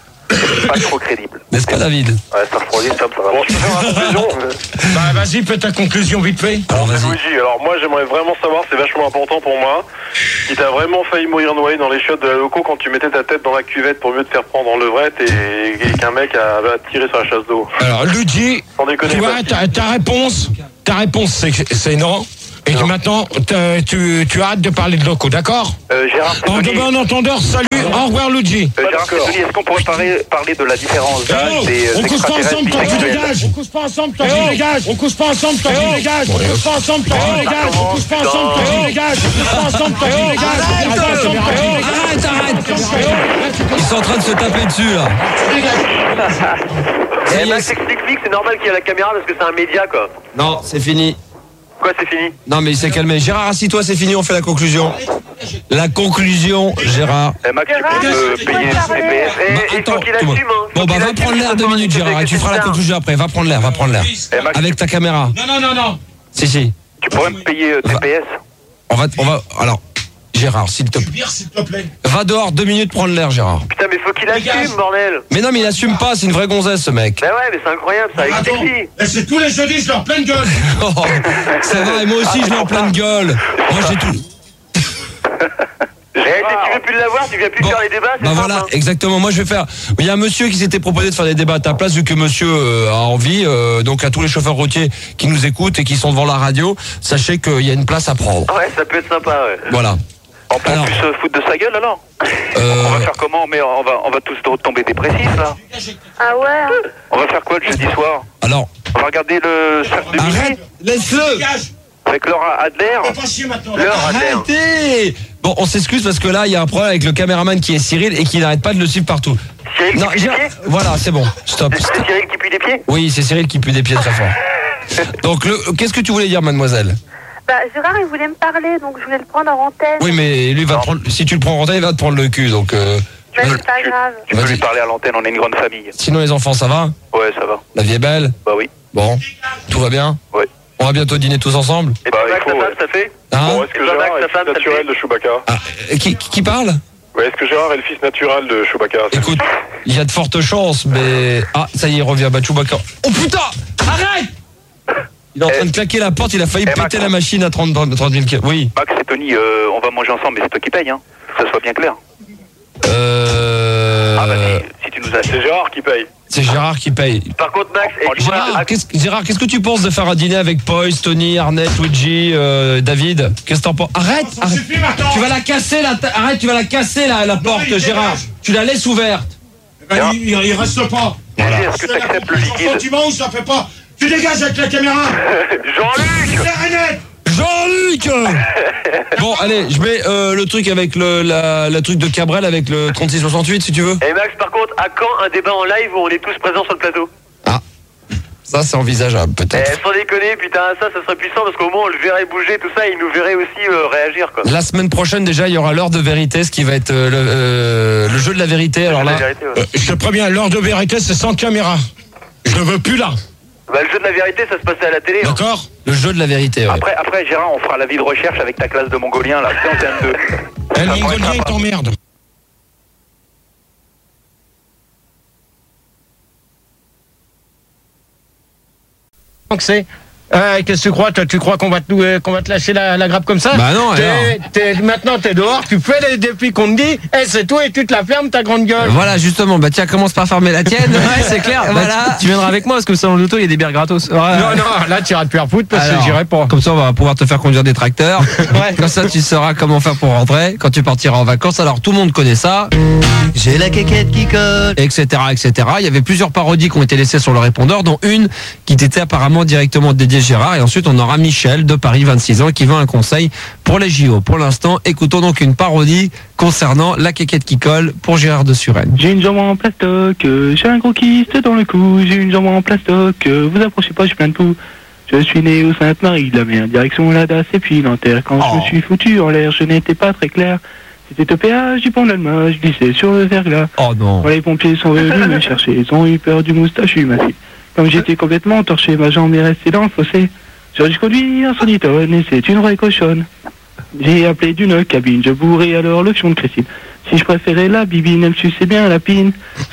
pas trop crédible. N'est-ce pas, David? Ouais, ça refroidit, ça, ça va. Bon, je peux faire ma conclusion. Bah, vas-y, fais ta conclusion vite fait. Alors, C'est vas-y. Luigi. Alors moi j'aimerais vraiment savoir, c'est vachement important pour moi, si t'as vraiment failli mourir noyé dans les chiottes de la loco quand tu mettais ta tête dans la cuvette pour mieux te faire prendre en levrette et, et qu'un mec a, a tiré sur la chasse d'eau. Alors, Luigi, Sans déconner, tu vois, facile. ta, ta réponse, ta réponse, c'est, c'est non. Et que maintenant, t'as- tu, tu as hâte de parler de locaux, d'accord? Euh, Gérard, En de Stéphanie, bon entendeur, salut, au revoir, Luigi. euh, Gérard Stéphanie, est-ce qu'on pourrait parler, parler de la différence Eh d'âge oh, des on euh, couche pas extraterrestres ensemble, toi tu bisexuels? dégages. On couche pas ensemble, toi tu dégages. On couche pas ensemble, toi tu dégages. On couche pas ensemble, toi tu dégages. On couche pas ensemble, toi tu dégages. On couche pas ensemble, toi tu dégages. On couche pas ensemble, toi tu dégages. Arrête, arrête. Ils sont en train de se taper dessus, là. Eh, Max, explique-lui que c'est normal qu'il y ait la caméra parce que c'est un média, quoi. Non, c'est fini. Quoi, c'est fini? Non, mais il s'est calmé. Gérard, assis-toi, c'est fini, on fait la conclusion. La conclusion, Gérard. Eh, Max, tu peux me payer le P S? Et Bah, il attends, faut qu'il tout le monde. assume, hein. Bon, Faut bah, qu'il va assume prendre l'air que deux c'est minutes, pas- Gérard, et tu que feras c'est la ça. conclusion après. Va prendre l'air, va prendre l'air. Eh, Max, Avec ta caméra. Non, non, non, non. Si, si. tu pourrais me payer euh, tes P S? On va, on va, alors, Gérard, s'il te plaît. Bière, s'il te plaît. Va dehors deux minutes prendre l'air, Gérard. Putain, mais faut qu'il assume, bordel. Mais non, mais il assume pas, c'est une vraie gonzesse, ce mec. Bah ouais, mais c'est incroyable, ça. Attends, Explique-lui. et c'est tous les jeudis, je leur pleine gueule. Oh, ça va, et moi aussi, je l'ai en pleine gueule. Moi, j'ai tout. Eh, si tu veux plus l'avoir, tu viens plus Bon, faire les débats, c'est bah simple, voilà, hein. exactement. Moi, je vais faire. Il y a un monsieur qui s'était proposé de faire des débats à ta place, vu que monsieur euh, a envie. euh, donc, à tous les chauffeurs routiers qui nous écoutent et qui sont devant la radio, sachez qu'il y a une place à prendre. Ouais, ça peut être sympa, ouais. Voilà. On peut Alors. plus se foutre de sa gueule alors? Euh, On va faire comment? Mais on va, on va tous tomber dépressifs là. Ah ouais? On va faire quoi le jeudi soir? alors, On va regarder le cercle de arrête, minuit laisse-le. Dégage. avec Laura Adler. Fais pas chier maintenant. L'heure, Adler. Arrêtez. Bon, on s'excuse parce que là, il y a un problème avec le caméraman qui est Cyril et qui n'arrête pas de le suivre partout. Cyril qui Non, pue des Gérard- pieds? voilà, c'est bon. Stop. C'est stop. Cyril qui pue des pieds? Oui, c'est Cyril qui pue des pieds très fort. Donc, le, qu'est-ce que tu voulais dire, mademoiselle? Bah, Gérard, il voulait me parler, donc je voulais le prendre en antenne. Oui, mais lui va te prendre. Si tu le prends en retard, il va te prendre le cul. Donc, euh, Mais c'est pas grave. Tu peux Vas-y. lui parler à l'antenne, on est une grande famille. sinon, les enfants, ça va? Ouais, ça va. La vie est belle? Bah oui. Bon, tout va bien? Ouais. On va bientôt dîner tous ensemble? Et Bah, puis Max, il ta faut, femme, ouais. ça fait? Hein? Bon, est-ce que Et toi, Gérard Max, est ta le femme, fils ça te naturel plaît de Chewbacca? Ah, euh, qui, qui parle? Ouais, est-ce que Gérard est le fils naturel de Chewbacca? Écoute, il y a de fortes chances, mais. Ah, ça y est, il revient. Bah, Chewbacca. Oh putain! Arrête! Il est en train de claquer la porte, il a failli Eh, péter Max. la machine à trente mille kilomètres. Oui. Max et Tony, euh, on va manger ensemble, mais c'est toi qui paye, hein. Que ça soit bien clair. Euh. Ah bah si, si tu nous as... C'est Gérard qui paye. C'est Gérard qui paye. Par contre, Max, et dis-moi, Gérard, qu'est-ce, Gérard, qu'est-ce que tu penses de faire un dîner avec Poise, Tony, Arnett, Luigi, euh, David? Qu'est-ce que t'en penses? Arrête, Ça arrête. suffit maintenant. Tu vas la casser, la ta- arrête, tu vas la casser, la, la porte, il Gérard. dégage. Tu la laisses ouverte. Eh ben, il, il reste pas. Gégé, est-ce que tu acceptes le liquide? Tu ou ça fait pas. Tu dégages avec la caméra. Jean-Luc! Claire et net. Jean-Luc. Bon, allez, je mets euh, le truc avec le la, la truc de Cabrel avec le trente-six soixante-huit si tu veux. Et Max, par contre, à quand un débat en live où on est tous présents sur le plateau? Ah, ça c'est envisageable Eh, peut-être. sans déconner, putain, ça, ça serait puissant parce qu'au moins on le verrait bouger, tout ça, et il nous verrait aussi euh, réagir, quoi. La semaine prochaine déjà, il y aura l'heure de vérité, ce qui va être euh, le, euh, le jeu de la vérité. Alors La là, vérité, ouais. Euh, je te préviens, l'heure de vérité, c'est sans caméra. Je ne veux plus là. Bah, le jeu de la vérité, ça se passait à la télé. hein. D'accord? le jeu de la vérité. Ouais. Après, après, Gérard, on fera la vie de recherche avec ta classe de mongolien, là, c'est en termes de... Eh, le Ça pourrait mongolien, être il sympa. t'emmerde. Donc c'est. Euh, Qu'est-ce que tu crois? Toi, tu crois qu'on va te, euh, qu'on va te lâcher la, la grappe comme ça? Bah non, T'es- alors. t'es- maintenant t'es dehors, tu fais les défis qu'on te dit, et c'est tout, et tu te la fermes ta grande gueule. Voilà, justement, bah tiens, commence par fermer la tienne. Ouais, c'est clair. Bah, Voilà. tu, tu viendras avec moi parce que au salon de l'auto, il y a des bières gratos. Ouais. Non, non, là tu iras te faire foutre parce Alors, que j'irai pas. Comme ça, on va pouvoir te faire conduire des tracteurs. Comme ça, tu sauras comment faire pour rentrer quand tu partiras en vacances. Alors, tout le monde connaît ça. J'ai la quéquette qui colle, et cetera, et cetera. Il y avait plusieurs parodies qui ont été laissées sur le répondeur, dont une qui était apparemment directement dédiée à Gérard. Et ensuite, on aura Michel de Paris, vingt-six ans, qui veut un conseil pour les J O. Pour l'instant, écoutons donc une parodie concernant la quéquette qui colle pour Gérard de Suresnes. J'ai une jambe en plastoc, euh, j'ai un gros kyste dans le cou, j'ai une jambe en plastoc, euh, vous approchez pas, j'ai plein de poux. Je suis né au Sainte-Marie, de la mer, direction la Dasse et puis Nanterre. Quand je me suis foutu en l'air, je n'étais pas très clair. C'était au péage du pont d'Alma, je glissais sur le verglas. Oh non. Quand les pompiers sont venus me chercher, ils ont eu peur du moustachu massif. Comme j'étais complètement torché, ma jambe est restée dans le fossé. J'aurais dû conduire un sonitone et c'est une vraie cochonne. J'ai appelé d'une cabine, je bourrais alors le fion de Christine. Si je préférais la bibine, elle me suçait bien la pine.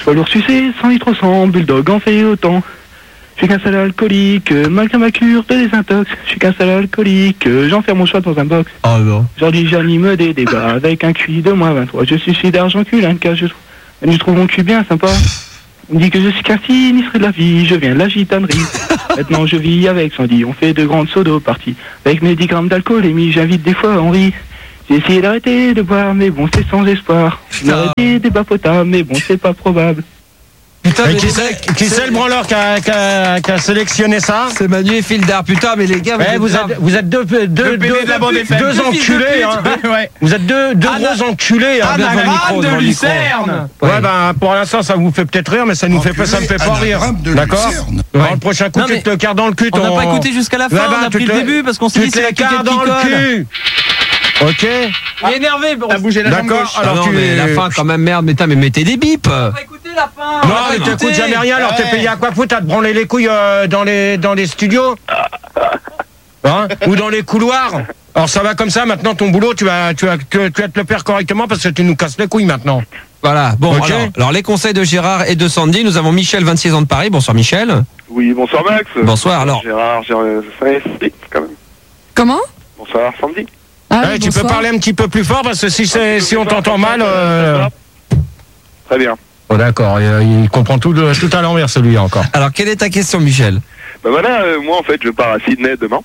Soit lourd sucé, cent litres au sang, Bulldog en fait autant. Je suis qu'un sale alcoolique, malgré ma cure de désintox. Je suis qu'un sale alcoolique, j'enferme mon choix dans un box. Oh non. Aujourd'hui j'anime des débats avec un Q I de moins vingt-trois. Je suis celui d'argent cul, un cas, je, je trouve mon cul bien sympa. On me dit que je suis qu'un sinistre de la vie, je viens de la gitanerie. Maintenant je vis avec Sandy, on fait de grandes sodos parties. Avec mes dix grammes d'alcoolémie, j'invite des fois Henri. J'ai essayé d'arrêter de boire, mais bon c'est sans espoir. J'ai arrêté des bas potables, mais bon c'est pas probable. Putain, mais qui c'est qui c'est le branleur qui a, qui, a, qui a sélectionné ça? C'est Manu et Fildar, putain, mais les gars, vous, ouais, êtes, vous, êtes, vous êtes deux, deux, deux, deux, de la bande F M. deux enculés, hein. Ouais. Vous êtes deux, deux gros enculés, hein, devant le micro, devant le micro. Ouais, ouais ben pour l'instant ça vous fait peut-être rire, mais ça nous fait pas, ça me fait pas rire. D'accord. Dans le prochain coup, tu te le carres dans le cul. On n'a pas écouté jusqu'à la fin, on a pris le début parce qu'on s'est dit c'est la caquette qui colle. Ok. Il est énervé, T'as bougé la jambe d'accord. gauche. Alors non, tu mais la fin quand même, merde, mais, mais mettez des bips. On va écouter la fin. Non, mais t'écoutes jamais rien, alors t'es payé à quoi foutre à te branler les couilles euh, dans les dans les studios, hein, ou dans les couloirs. Alors ça va comme ça. Maintenant ton boulot, tu vas tu vas tu, tu vas te le faire correctement parce que tu nous casses les couilles maintenant. Voilà. Bon, Ok. alors, alors les conseils de Gérard et de Sandy. Nous avons Michel, vingt-six ans de Paris. Bonsoir Michel. Oui, bonsoir Max. Bonsoir. Alors. Gérard, Gérard, Sandy, quand même. Comment? Bonsoir Sandy. Ah, Ouais, oui, tu peux bonsoir. parler un petit peu plus fort parce que si c'est si on t'entend mal. Euh... Très bien. Oh, d'accord. Il, il comprend tout de, tout à l'envers celui-là encore. Alors quelle est ta question, Michel? Bah voilà, euh, moi en fait je pars à Sydney demain.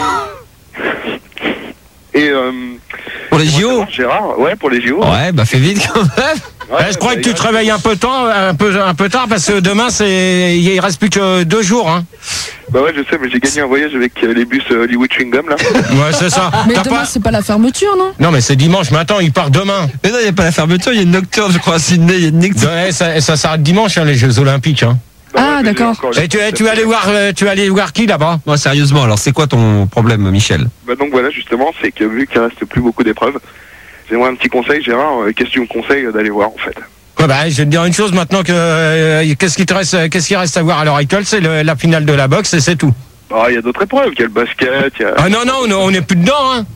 Et euh, Pour les J O? Gérard, ouais, pour les J O. Ouais, bah fais vite quand même. Ouais, Ouais, je crois bah, que tu te réveilles un peu tard, un peu un peu tard parce que demain c'est il reste plus que deux jours, hein. Bah ouais, je sais, mais j'ai gagné un voyage avec euh, les bus euh, Hollywood Chewing Gum là. Ouais, c'est ça. Mais T'as demain, pas... c'est pas la fermeture, non? Non, mais c'est dimanche. Mais attends, il part demain. Mais non, il n'y a pas la fermeture, il y a une nocturne, je crois, à Sydney. Il y a une nocturne. Ouais, ça, ça s'arrête dimanche, hein, les Jeux Olympiques. Hein. Bah Ah, ouais, mais j'ai d'accord. encore les- Et tu, tu vas aller voir, euh, tu vas aller voir qui là-bas? Moi, sérieusement, alors c'est quoi ton problème, Michel? Bah donc voilà, justement, c'est que vu qu'il reste plus beaucoup d'épreuves, j'aimerais un petit conseil, Gérard. euh, Qu'est-ce que tu me conseilles euh, d'aller voir en fait? Ouais, bah, je vais te dire une chose maintenant que euh, qu'est-ce qui te reste, euh, qu'est-ce qui reste à voir à l'heure actuelle, c'est le- la finale de la boxe et c'est tout. Bah il y a d'autres épreuves, il y a le basket, il y a. Ah non non, on est- on est plus dedans, hein.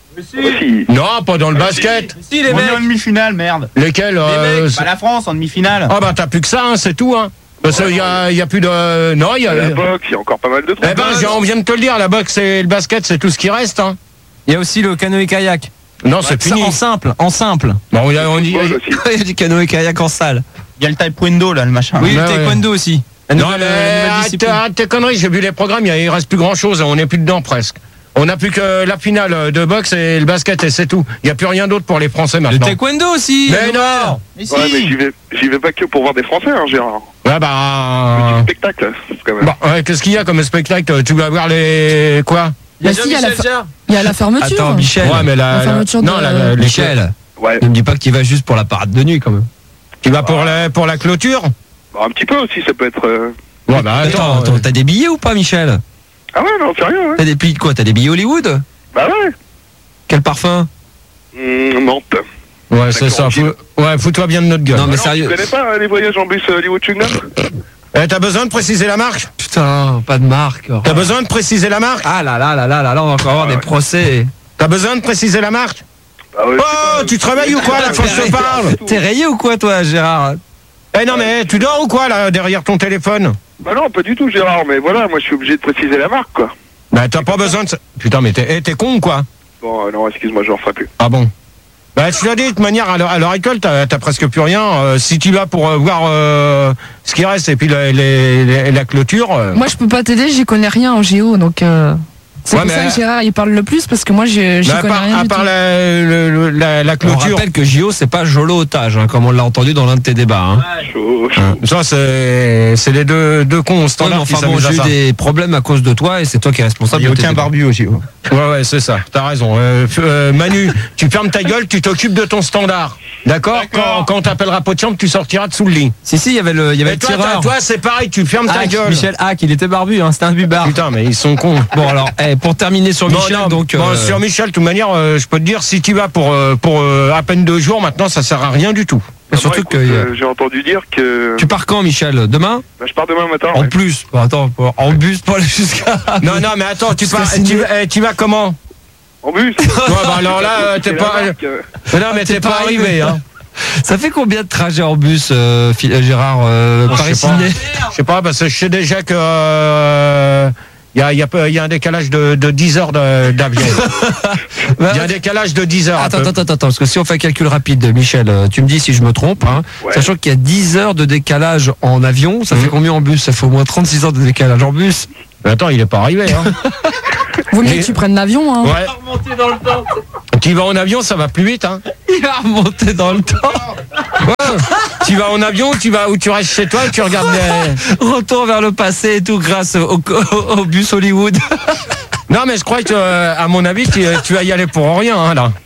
Aussi. Non, pas dans le basket. Si les On est en mecs, demi-finale, merde. Lesquels les euh, mecs, c'est- Bah la France en demi-finale. Ah bah t'as plus que ça, hein, c'est tout, hein. Parce qu'il y a, il y a plus de, non, il y Il y a. a la boxe, il y a encore pas mal de trucs. Eh ben, j'ai- on vient de te le dire, la boxe et le basket, c'est tout ce qui reste, hein. il y a aussi le canoë-kayak. Non, c'est Ça, fini. en simple, en simple. Bon, on, y a- on dit. Football aussi. Il y a du canoë-kayak en salle. Il y a le taekwondo là, le machin. Oui, Ouais, le taekwondo aussi. La Non, nouvelle- mais la nouvelle arrête, discipline. arrête tes conneries, j'ai vu les programmes, il y a- il reste plus grand chose, on n'est plus dedans presque. On n'a plus que la finale de boxe et le basket et c'est tout. Il n'y a plus rien d'autre pour les Français Le maintenant. taekwondo aussi. Mais non. Mais si. Ouais, mais j'y vais, j'y vais pas que pour voir des Français, hein, Gérard. Ouais bah. Spectacle, quand même. Bon, ouais, qu'est-ce qu'il y a comme spectacle? Tu vas voir les. Quoi? Bah si, il y a la fa- il y a la fermeture. Attends, Michel. Ouais, mais la. La fermeture non, de- la, la- les- Michel, Ouais. ne me dis pas que tu vas juste pour la parade de nuit quand même. Tu vas pour la, pour la clôture? Bah, un petit peu aussi, ça peut être. euh, Ouais, bah Attends, attends. attends, t'as des billets ou pas, Michel? Ah ouais, non, sérieux, ouais. T'as des billets de quoi? T'as des billets Hollywood? Bah ouais. Quel parfum? Mmh, Nantes. Ouais, c'est ça. Fou- Ouais, fous-toi bien de notre gueule. Non, mais Alors, sérieux. Tu connais pas euh, les voyages en bus euh, Hollywood Chewing Gum? Eh, t'as besoin de préciser la marque? Putain, pas de marque. T'as besoin de préciser la marque? Ah là là là là là là, on va encore avoir Ah des ouais. procès. T'as besoin de préciser la marque? Bah ouais. Oh, tu te réveilles ou quoi là quand je te parle? T'es rayé ou quoi, toi, Gérard? Eh non, mais tu dors ou quoi là derrière ton téléphone? Bah non, pas du tout, Gérard, mais voilà, moi je suis obligé de préciser la marque, quoi. Bah t'as pas besoin de ça. Putain, mais t'es eh, t'es con ou quoi? Bon, euh, non, excuse-moi, je ne referai plus. Ah bon? Bah je te l'ai dit, de toute manière, à l'heure à l'heure actuelle, t'as t'as presque plus rien. Euh, si tu vas pour euh, voir euh, ce qui reste et puis la, les- les- la clôture. euh, Moi, je peux pas t'aider, j'y connais rien en géo, donc euh, c'est Ouais, pour mais- ça que Gérard il parle le plus parce que moi, je- j'y bah, à connais part, rien à du part tout. la, le- le- la, la On clôture. rappelle que J O, c'est pas Jolo otage, hein, comme on l'a entendu dans l'un de tes débats. Hein. Chaud, chaud. Hein, ça, c'est c'est les deux, deux cons au Ouais, mais standard qui enfin bon, s'amusent à j'ai eu ça. des problèmes à cause de toi et c'est toi qui es responsable. Il n'y a de tes aucun débats. barbu au J O. Ouais, ouais, c'est ça. T'as raison. Euh, f- euh, Manu, tu fermes ta gueule, tu t'occupes de ton standard. D'accord? Quand, quand on t'appellera Potiamp, tu sortiras de sous le lit. Si, si, il y avait le, il y avait Et le toi, tireur. t'as- toi, c'est pareil, tu fermes ta Hack, gueule. Michel Hack, il était barbu, hein, c'était un bubard. Putain, mais ils sont cons. Bon alors, eh, pour terminer sur Bon, Michel, non, donc. bon, euh, sur Michel, de toute manière, euh, je peux te dire, si tu vas pour, euh, pour euh, à peine deux jours, maintenant, ça sert à rien du tout. mais surtout Moi, que. écoute, euh, euh, j'ai entendu dire que. Tu pars quand, Michel? Demain? Bah, je pars demain matin. En ouais. plus. Bon, attends, pour- en bus pour aller jusqu'à. Non, non, mais attends, tu, Jusqu'à pars, Sydney. tu, vas- eh, tu vas comment? En bus. Ouais, bah alors là, euh, t'es C'est la pas. marque, euh. Mais non, mais T'es t'es pas pas arrivé, arrivé. hein. Ça fait combien de trajets en bus, euh, Gérard, euh, Oh, Paris-Sydney? Je sais pas, parce que je sais déjà que euh, il y, a, y, a, y a un décalage de, de dix heures de- d'avion. Il y a un décalage de dix heures. Attends, attends, attends, attends, parce que si on fait un calcul rapide, Michel, euh, tu me dis si je me trompe, hein, Ouais. sachant qu'il y a dix heures de décalage en avion, ça fait combien en bus? Ça fait au moins trente-six heures de décalage en bus. Mais attends, il est pas arrivé. Hein. Vaut mieux Et- que tu prennes l'avion. Hein. Ouais. Dans le temps. Tu vas en avion, ça va plus vite. Hein. Il va remonter dans le temps. Ouais. Tu vas en avion, tu vas ou tu restes chez toi, et tu regardes les... Retour vers le passé et tout grâce au, au, au bus Hollywood. Non, mais je crois que, euh, à mon avis, tu, tu vas y aller pour rien, hein, là.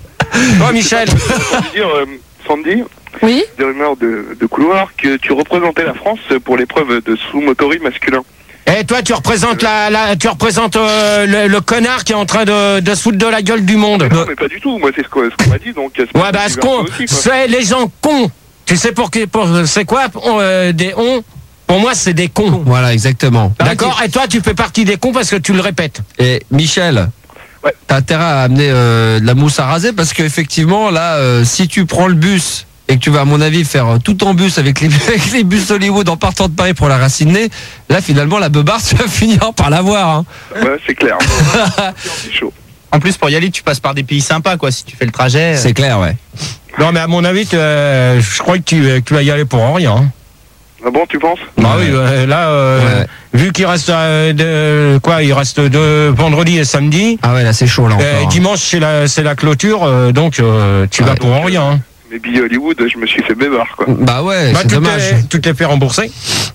Toi, Michel. dire, euh, Sandy, Oui. des rumeurs de, de couloir, que tu représentais la France pour l'épreuve de sous-motori masculin. Et toi, tu représentes la, la tu représentes euh, le, le connard qui est en train de, de se foutre de la gueule du monde. Non, mais pas du tout. Moi, c'est ce qu'on ce qu'on m'a dit, donc. c'est Ouais, bah, ce qu'on, c'est les gens cons. Tu sais pour qui, pour, c'est quoi, euh, des on? Pour moi, c'est des cons. Voilà, exactement. D'accord? Et toi, tu fais partie des cons parce que tu le répètes. Et Michel, ouais. t'as intérêt à amener euh, de la mousse à raser parce qu'effectivement, là, euh, si tu prends le bus et que tu vas, à mon avis, faire tout en bus avec les, avec les bus Hollywood en partant de Paris pour la Racine, là, finalement, la beubare, tu vas finir par l'avoir. Hein. Ouais, c'est clair. C'est chaud. En plus, pour y aller, tu passes par des pays sympas, quoi, si tu fais le trajet. C'est clair, ouais. Non, mais à mon avis, euh, je crois que tu, que tu vas y aller pour rien. Hein. Ah bon, tu penses? Bah oui, euh, là, euh, Ouais. vu qu'il reste euh, de, quoi, il reste de vendredi et samedi. Ah ouais, là, c'est chaud, là, encore. Euh, hein. dimanche, c'est la, c'est la clôture, euh, donc euh, tu Ouais, vas pour rien. Hein. Mais billets Hollywood, je me suis fait bébard, quoi. Bah ouais, Bah, c'est tu dommage. t'es- tu t'es fait rembourser.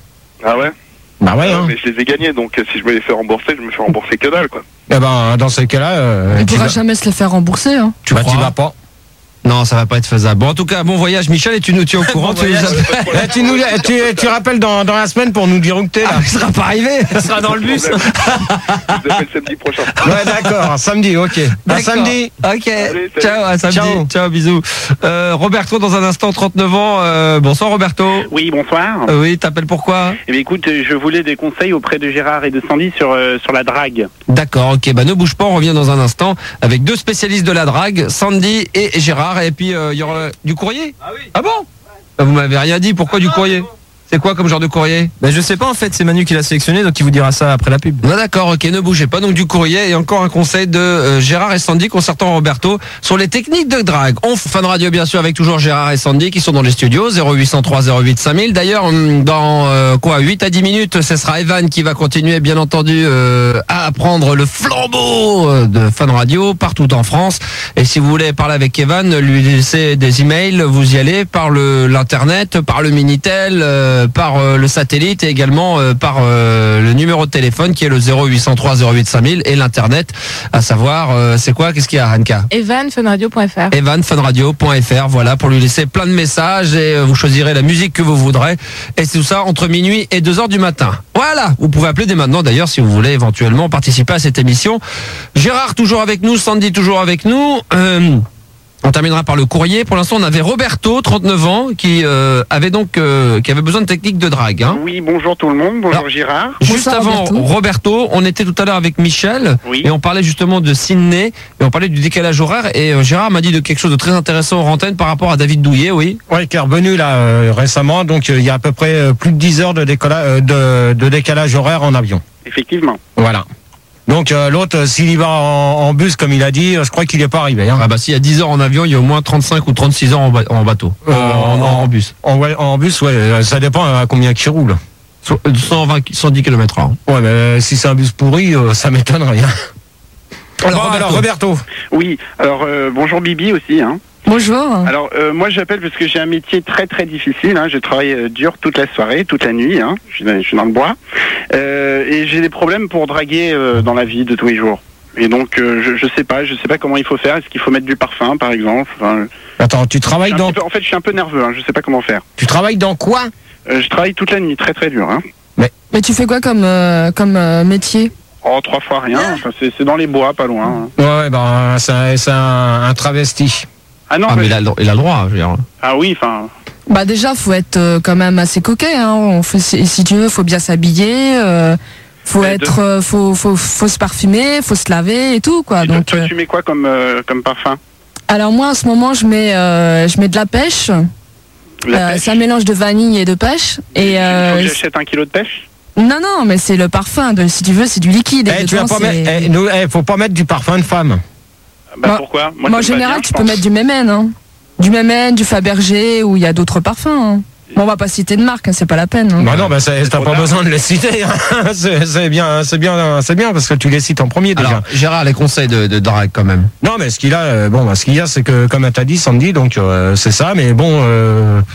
Ah ouais? Bah ouais, Ah, hein. mais je les ai gagnés, donc euh, si je me les fais rembourser, je me fais rembourser que dalle, quoi. Eh ben, dans ces cas-là, euh, On tu, pourra vas, jamais se les faire rembourser. Hein. tu, bah, tu crois vas pas. Non, ça va pas être faisable. Bon, en tout cas, bon voyage, Michel, et tu nous tiens au courant. tu, nous appelles. Eh, tu, nous, tu, tu rappelles dans, dans la semaine pour nous dire où que t'es là. Ah, il sera pas arrivé. Il sera dans le bus. Je vous appelle samedi prochain. Ouais, d'accord, samedi, ok. À D'accord. samedi. Ok. Allez, salut. Ciao, à samedi. Ciao. Ciao, bisous. Euh, Roberto, dans un instant, trente-neuf ans. Euh, bonsoir, Roberto. Oui, bonsoir. Euh, oui, t'appelles pourquoi? Eh bien, écoute, je voulais des conseils auprès de Gérard et de Sandy sur, euh, sur la drague. D'accord, ok. Bah, ne bouge pas, on revient dans un instant avec deux spécialistes de la drague, Sandy et Gérard. Et puis, euh, il y aura du courrier. Ah oui. Ah bon? Bah, vous m'avez rien dit. Pourquoi du courrier? C'est quoi comme genre de courrier? Bah, je sais pas en fait, c'est Manu qui l'a sélectionné, donc il vous dira ça après la pub. Ah, d'accord, ok, ne bougez pas. Donc du courrier et encore un conseil de euh, Gérard et Sandy concertant Roberto sur les techniques de drague. On Fun Radio bien sûr avec toujours Gérard et Sandy qui sont dans les studios zéro huit cent trois zéro huit cinq mille. D'ailleurs hum, dans euh, quoi huit à dix minutes, ce sera Evan qui va continuer bien entendu euh, à prendre le flambeau euh, de Fun Radio partout en France. Et si vous voulez parler avec Evan, lui laisser des emails, vous y allez par le l'internet, par le Minitel, euh, par euh, le satellite et également euh, par euh, le numéro de téléphone qui est le zéro huit cent trois zéro huit cinq mille et l'internet, à savoir euh, c'est quoi, qu'est-ce qu'il y a, Hanka? evan funradio point f r. evan funradio point f r, voilà, pour lui laisser plein de messages et euh, vous choisirez la musique que vous voudrez et c'est tout ça entre minuit et deux heures du matin. Voilà, vous pouvez appeler dès maintenant d'ailleurs si vous voulez éventuellement participer à cette émission. Gérard toujours avec nous, Sandy toujours avec nous. Euh, On terminera par le courrier. Pour l'instant, on avait Roberto, trente-neuf ans, qui euh, avait donc euh, qui avait besoin de techniques de drague. Hein. Oui, bonjour tout le monde, bonjour Alors, Gérard. Juste Bonsoir, avant Roberto. Roberto, on était tout à l'heure avec Michel Oui. et on parlait justement de Sydney et on parlait du décalage horaire et euh, Gérard m'a dit de quelque chose de très intéressant en antenne par rapport à David Douillet, oui. Oui, qui est revenu là euh, récemment, donc euh, il y a à peu près euh, plus de dix heures de, décolla- euh, de, de décalage horaire en avion. Effectivement. Voilà. Donc euh, l'autre, euh, s'il y va en, en bus comme il a dit, euh, je crois qu'il n'est pas arrivé. Hein. Ah bah s'il y a dix heures en avion, il y a au moins trente-cinq ou trente-six heures en, ba- en bateau, Euh, en, en- en bus. En, ouais, en bus, ouais, euh, ça dépend à combien qu'il roule. So- cent vingt, cent dix kilomètres heure. Ouais, mais euh, si c'est un bus pourri, euh, ça m'étonne rien. Alors, Bon, alors Roberto. Oui, alors euh, bonjour Bibi aussi. Hein. Bonjour. Alors euh, moi j'appelle parce que j'ai un métier très très difficile. Hein. Je travaille euh, dur toute la soirée, toute la nuit. Hein. Je, suis dans, je suis dans le bois euh, et j'ai des problèmes pour draguer euh, dans la vie de tous les jours. Et donc euh, je, je sais pas, je sais pas comment il faut faire. Est-ce qu'il faut mettre du parfum par exemple? Enfin, Attends, tu je travailles suis un dans, petit peu- en fait je suis un peu nerveux. Hein. Je sais pas comment faire. tu travailles dans quoi? Euh, je travaille toute la nuit, très très dur. Hein. Mais tu fais quoi comme, euh, comme euh, métier? Oh trois fois rien. Enfin, c'est, c'est dans les bois, pas loin. Hein. Ouais, ouais, ben c'est un, c'est un, un travesti. Ah non. Ah mais mais- il a, le- il a le droit, je veux dire. Ah oui, enfin. Bah déjà, faut être euh, quand même assez coquet. Hein. On fait, si, si tu veux, faut bien s'habiller. Euh, faut Mais être, euh, faut, faut, faut se parfumer, faut se laver et tout quoi. Et toi, Donc, toi, euh, tu mets quoi comme euh, comme parfum? Alors moi en ce moment je mets euh, je mets de la pêche. La Euh, pêche. c'est un mélange de vanille et de pêche. Et Il faut euh, que j'achète un kilo de pêche. non non mais c'est le parfum. De, si tu veux c'est du liquide. Eh, Et tu vas dedans, pas c'est- mettre, eh, nous, eh, faut pas mettre du parfum de femme. Bah, Moi- pourquoi Moi, ça en me va général bien, tu je peux pense. mettre du Mémène. Hein. Du Mémène, du Fabergé ou il y a d'autres parfums. Hein. Bon, on va pas citer de marque, hein, c'est pas la peine. Hein. Bah non, bah c'est- t'as pas besoin de les citer. hein. c'est c'est bien, c'est bien, c'est bien parce que tu les cites en premier déjà. Alors, Gérard, les conseils de, de drague quand même. Non, mais ce qu'il a, euh, bon, bah, ce qu'il y a, c'est que comme t'as dit, Sandy, donc euh, c'est ça. Mais bon, euh,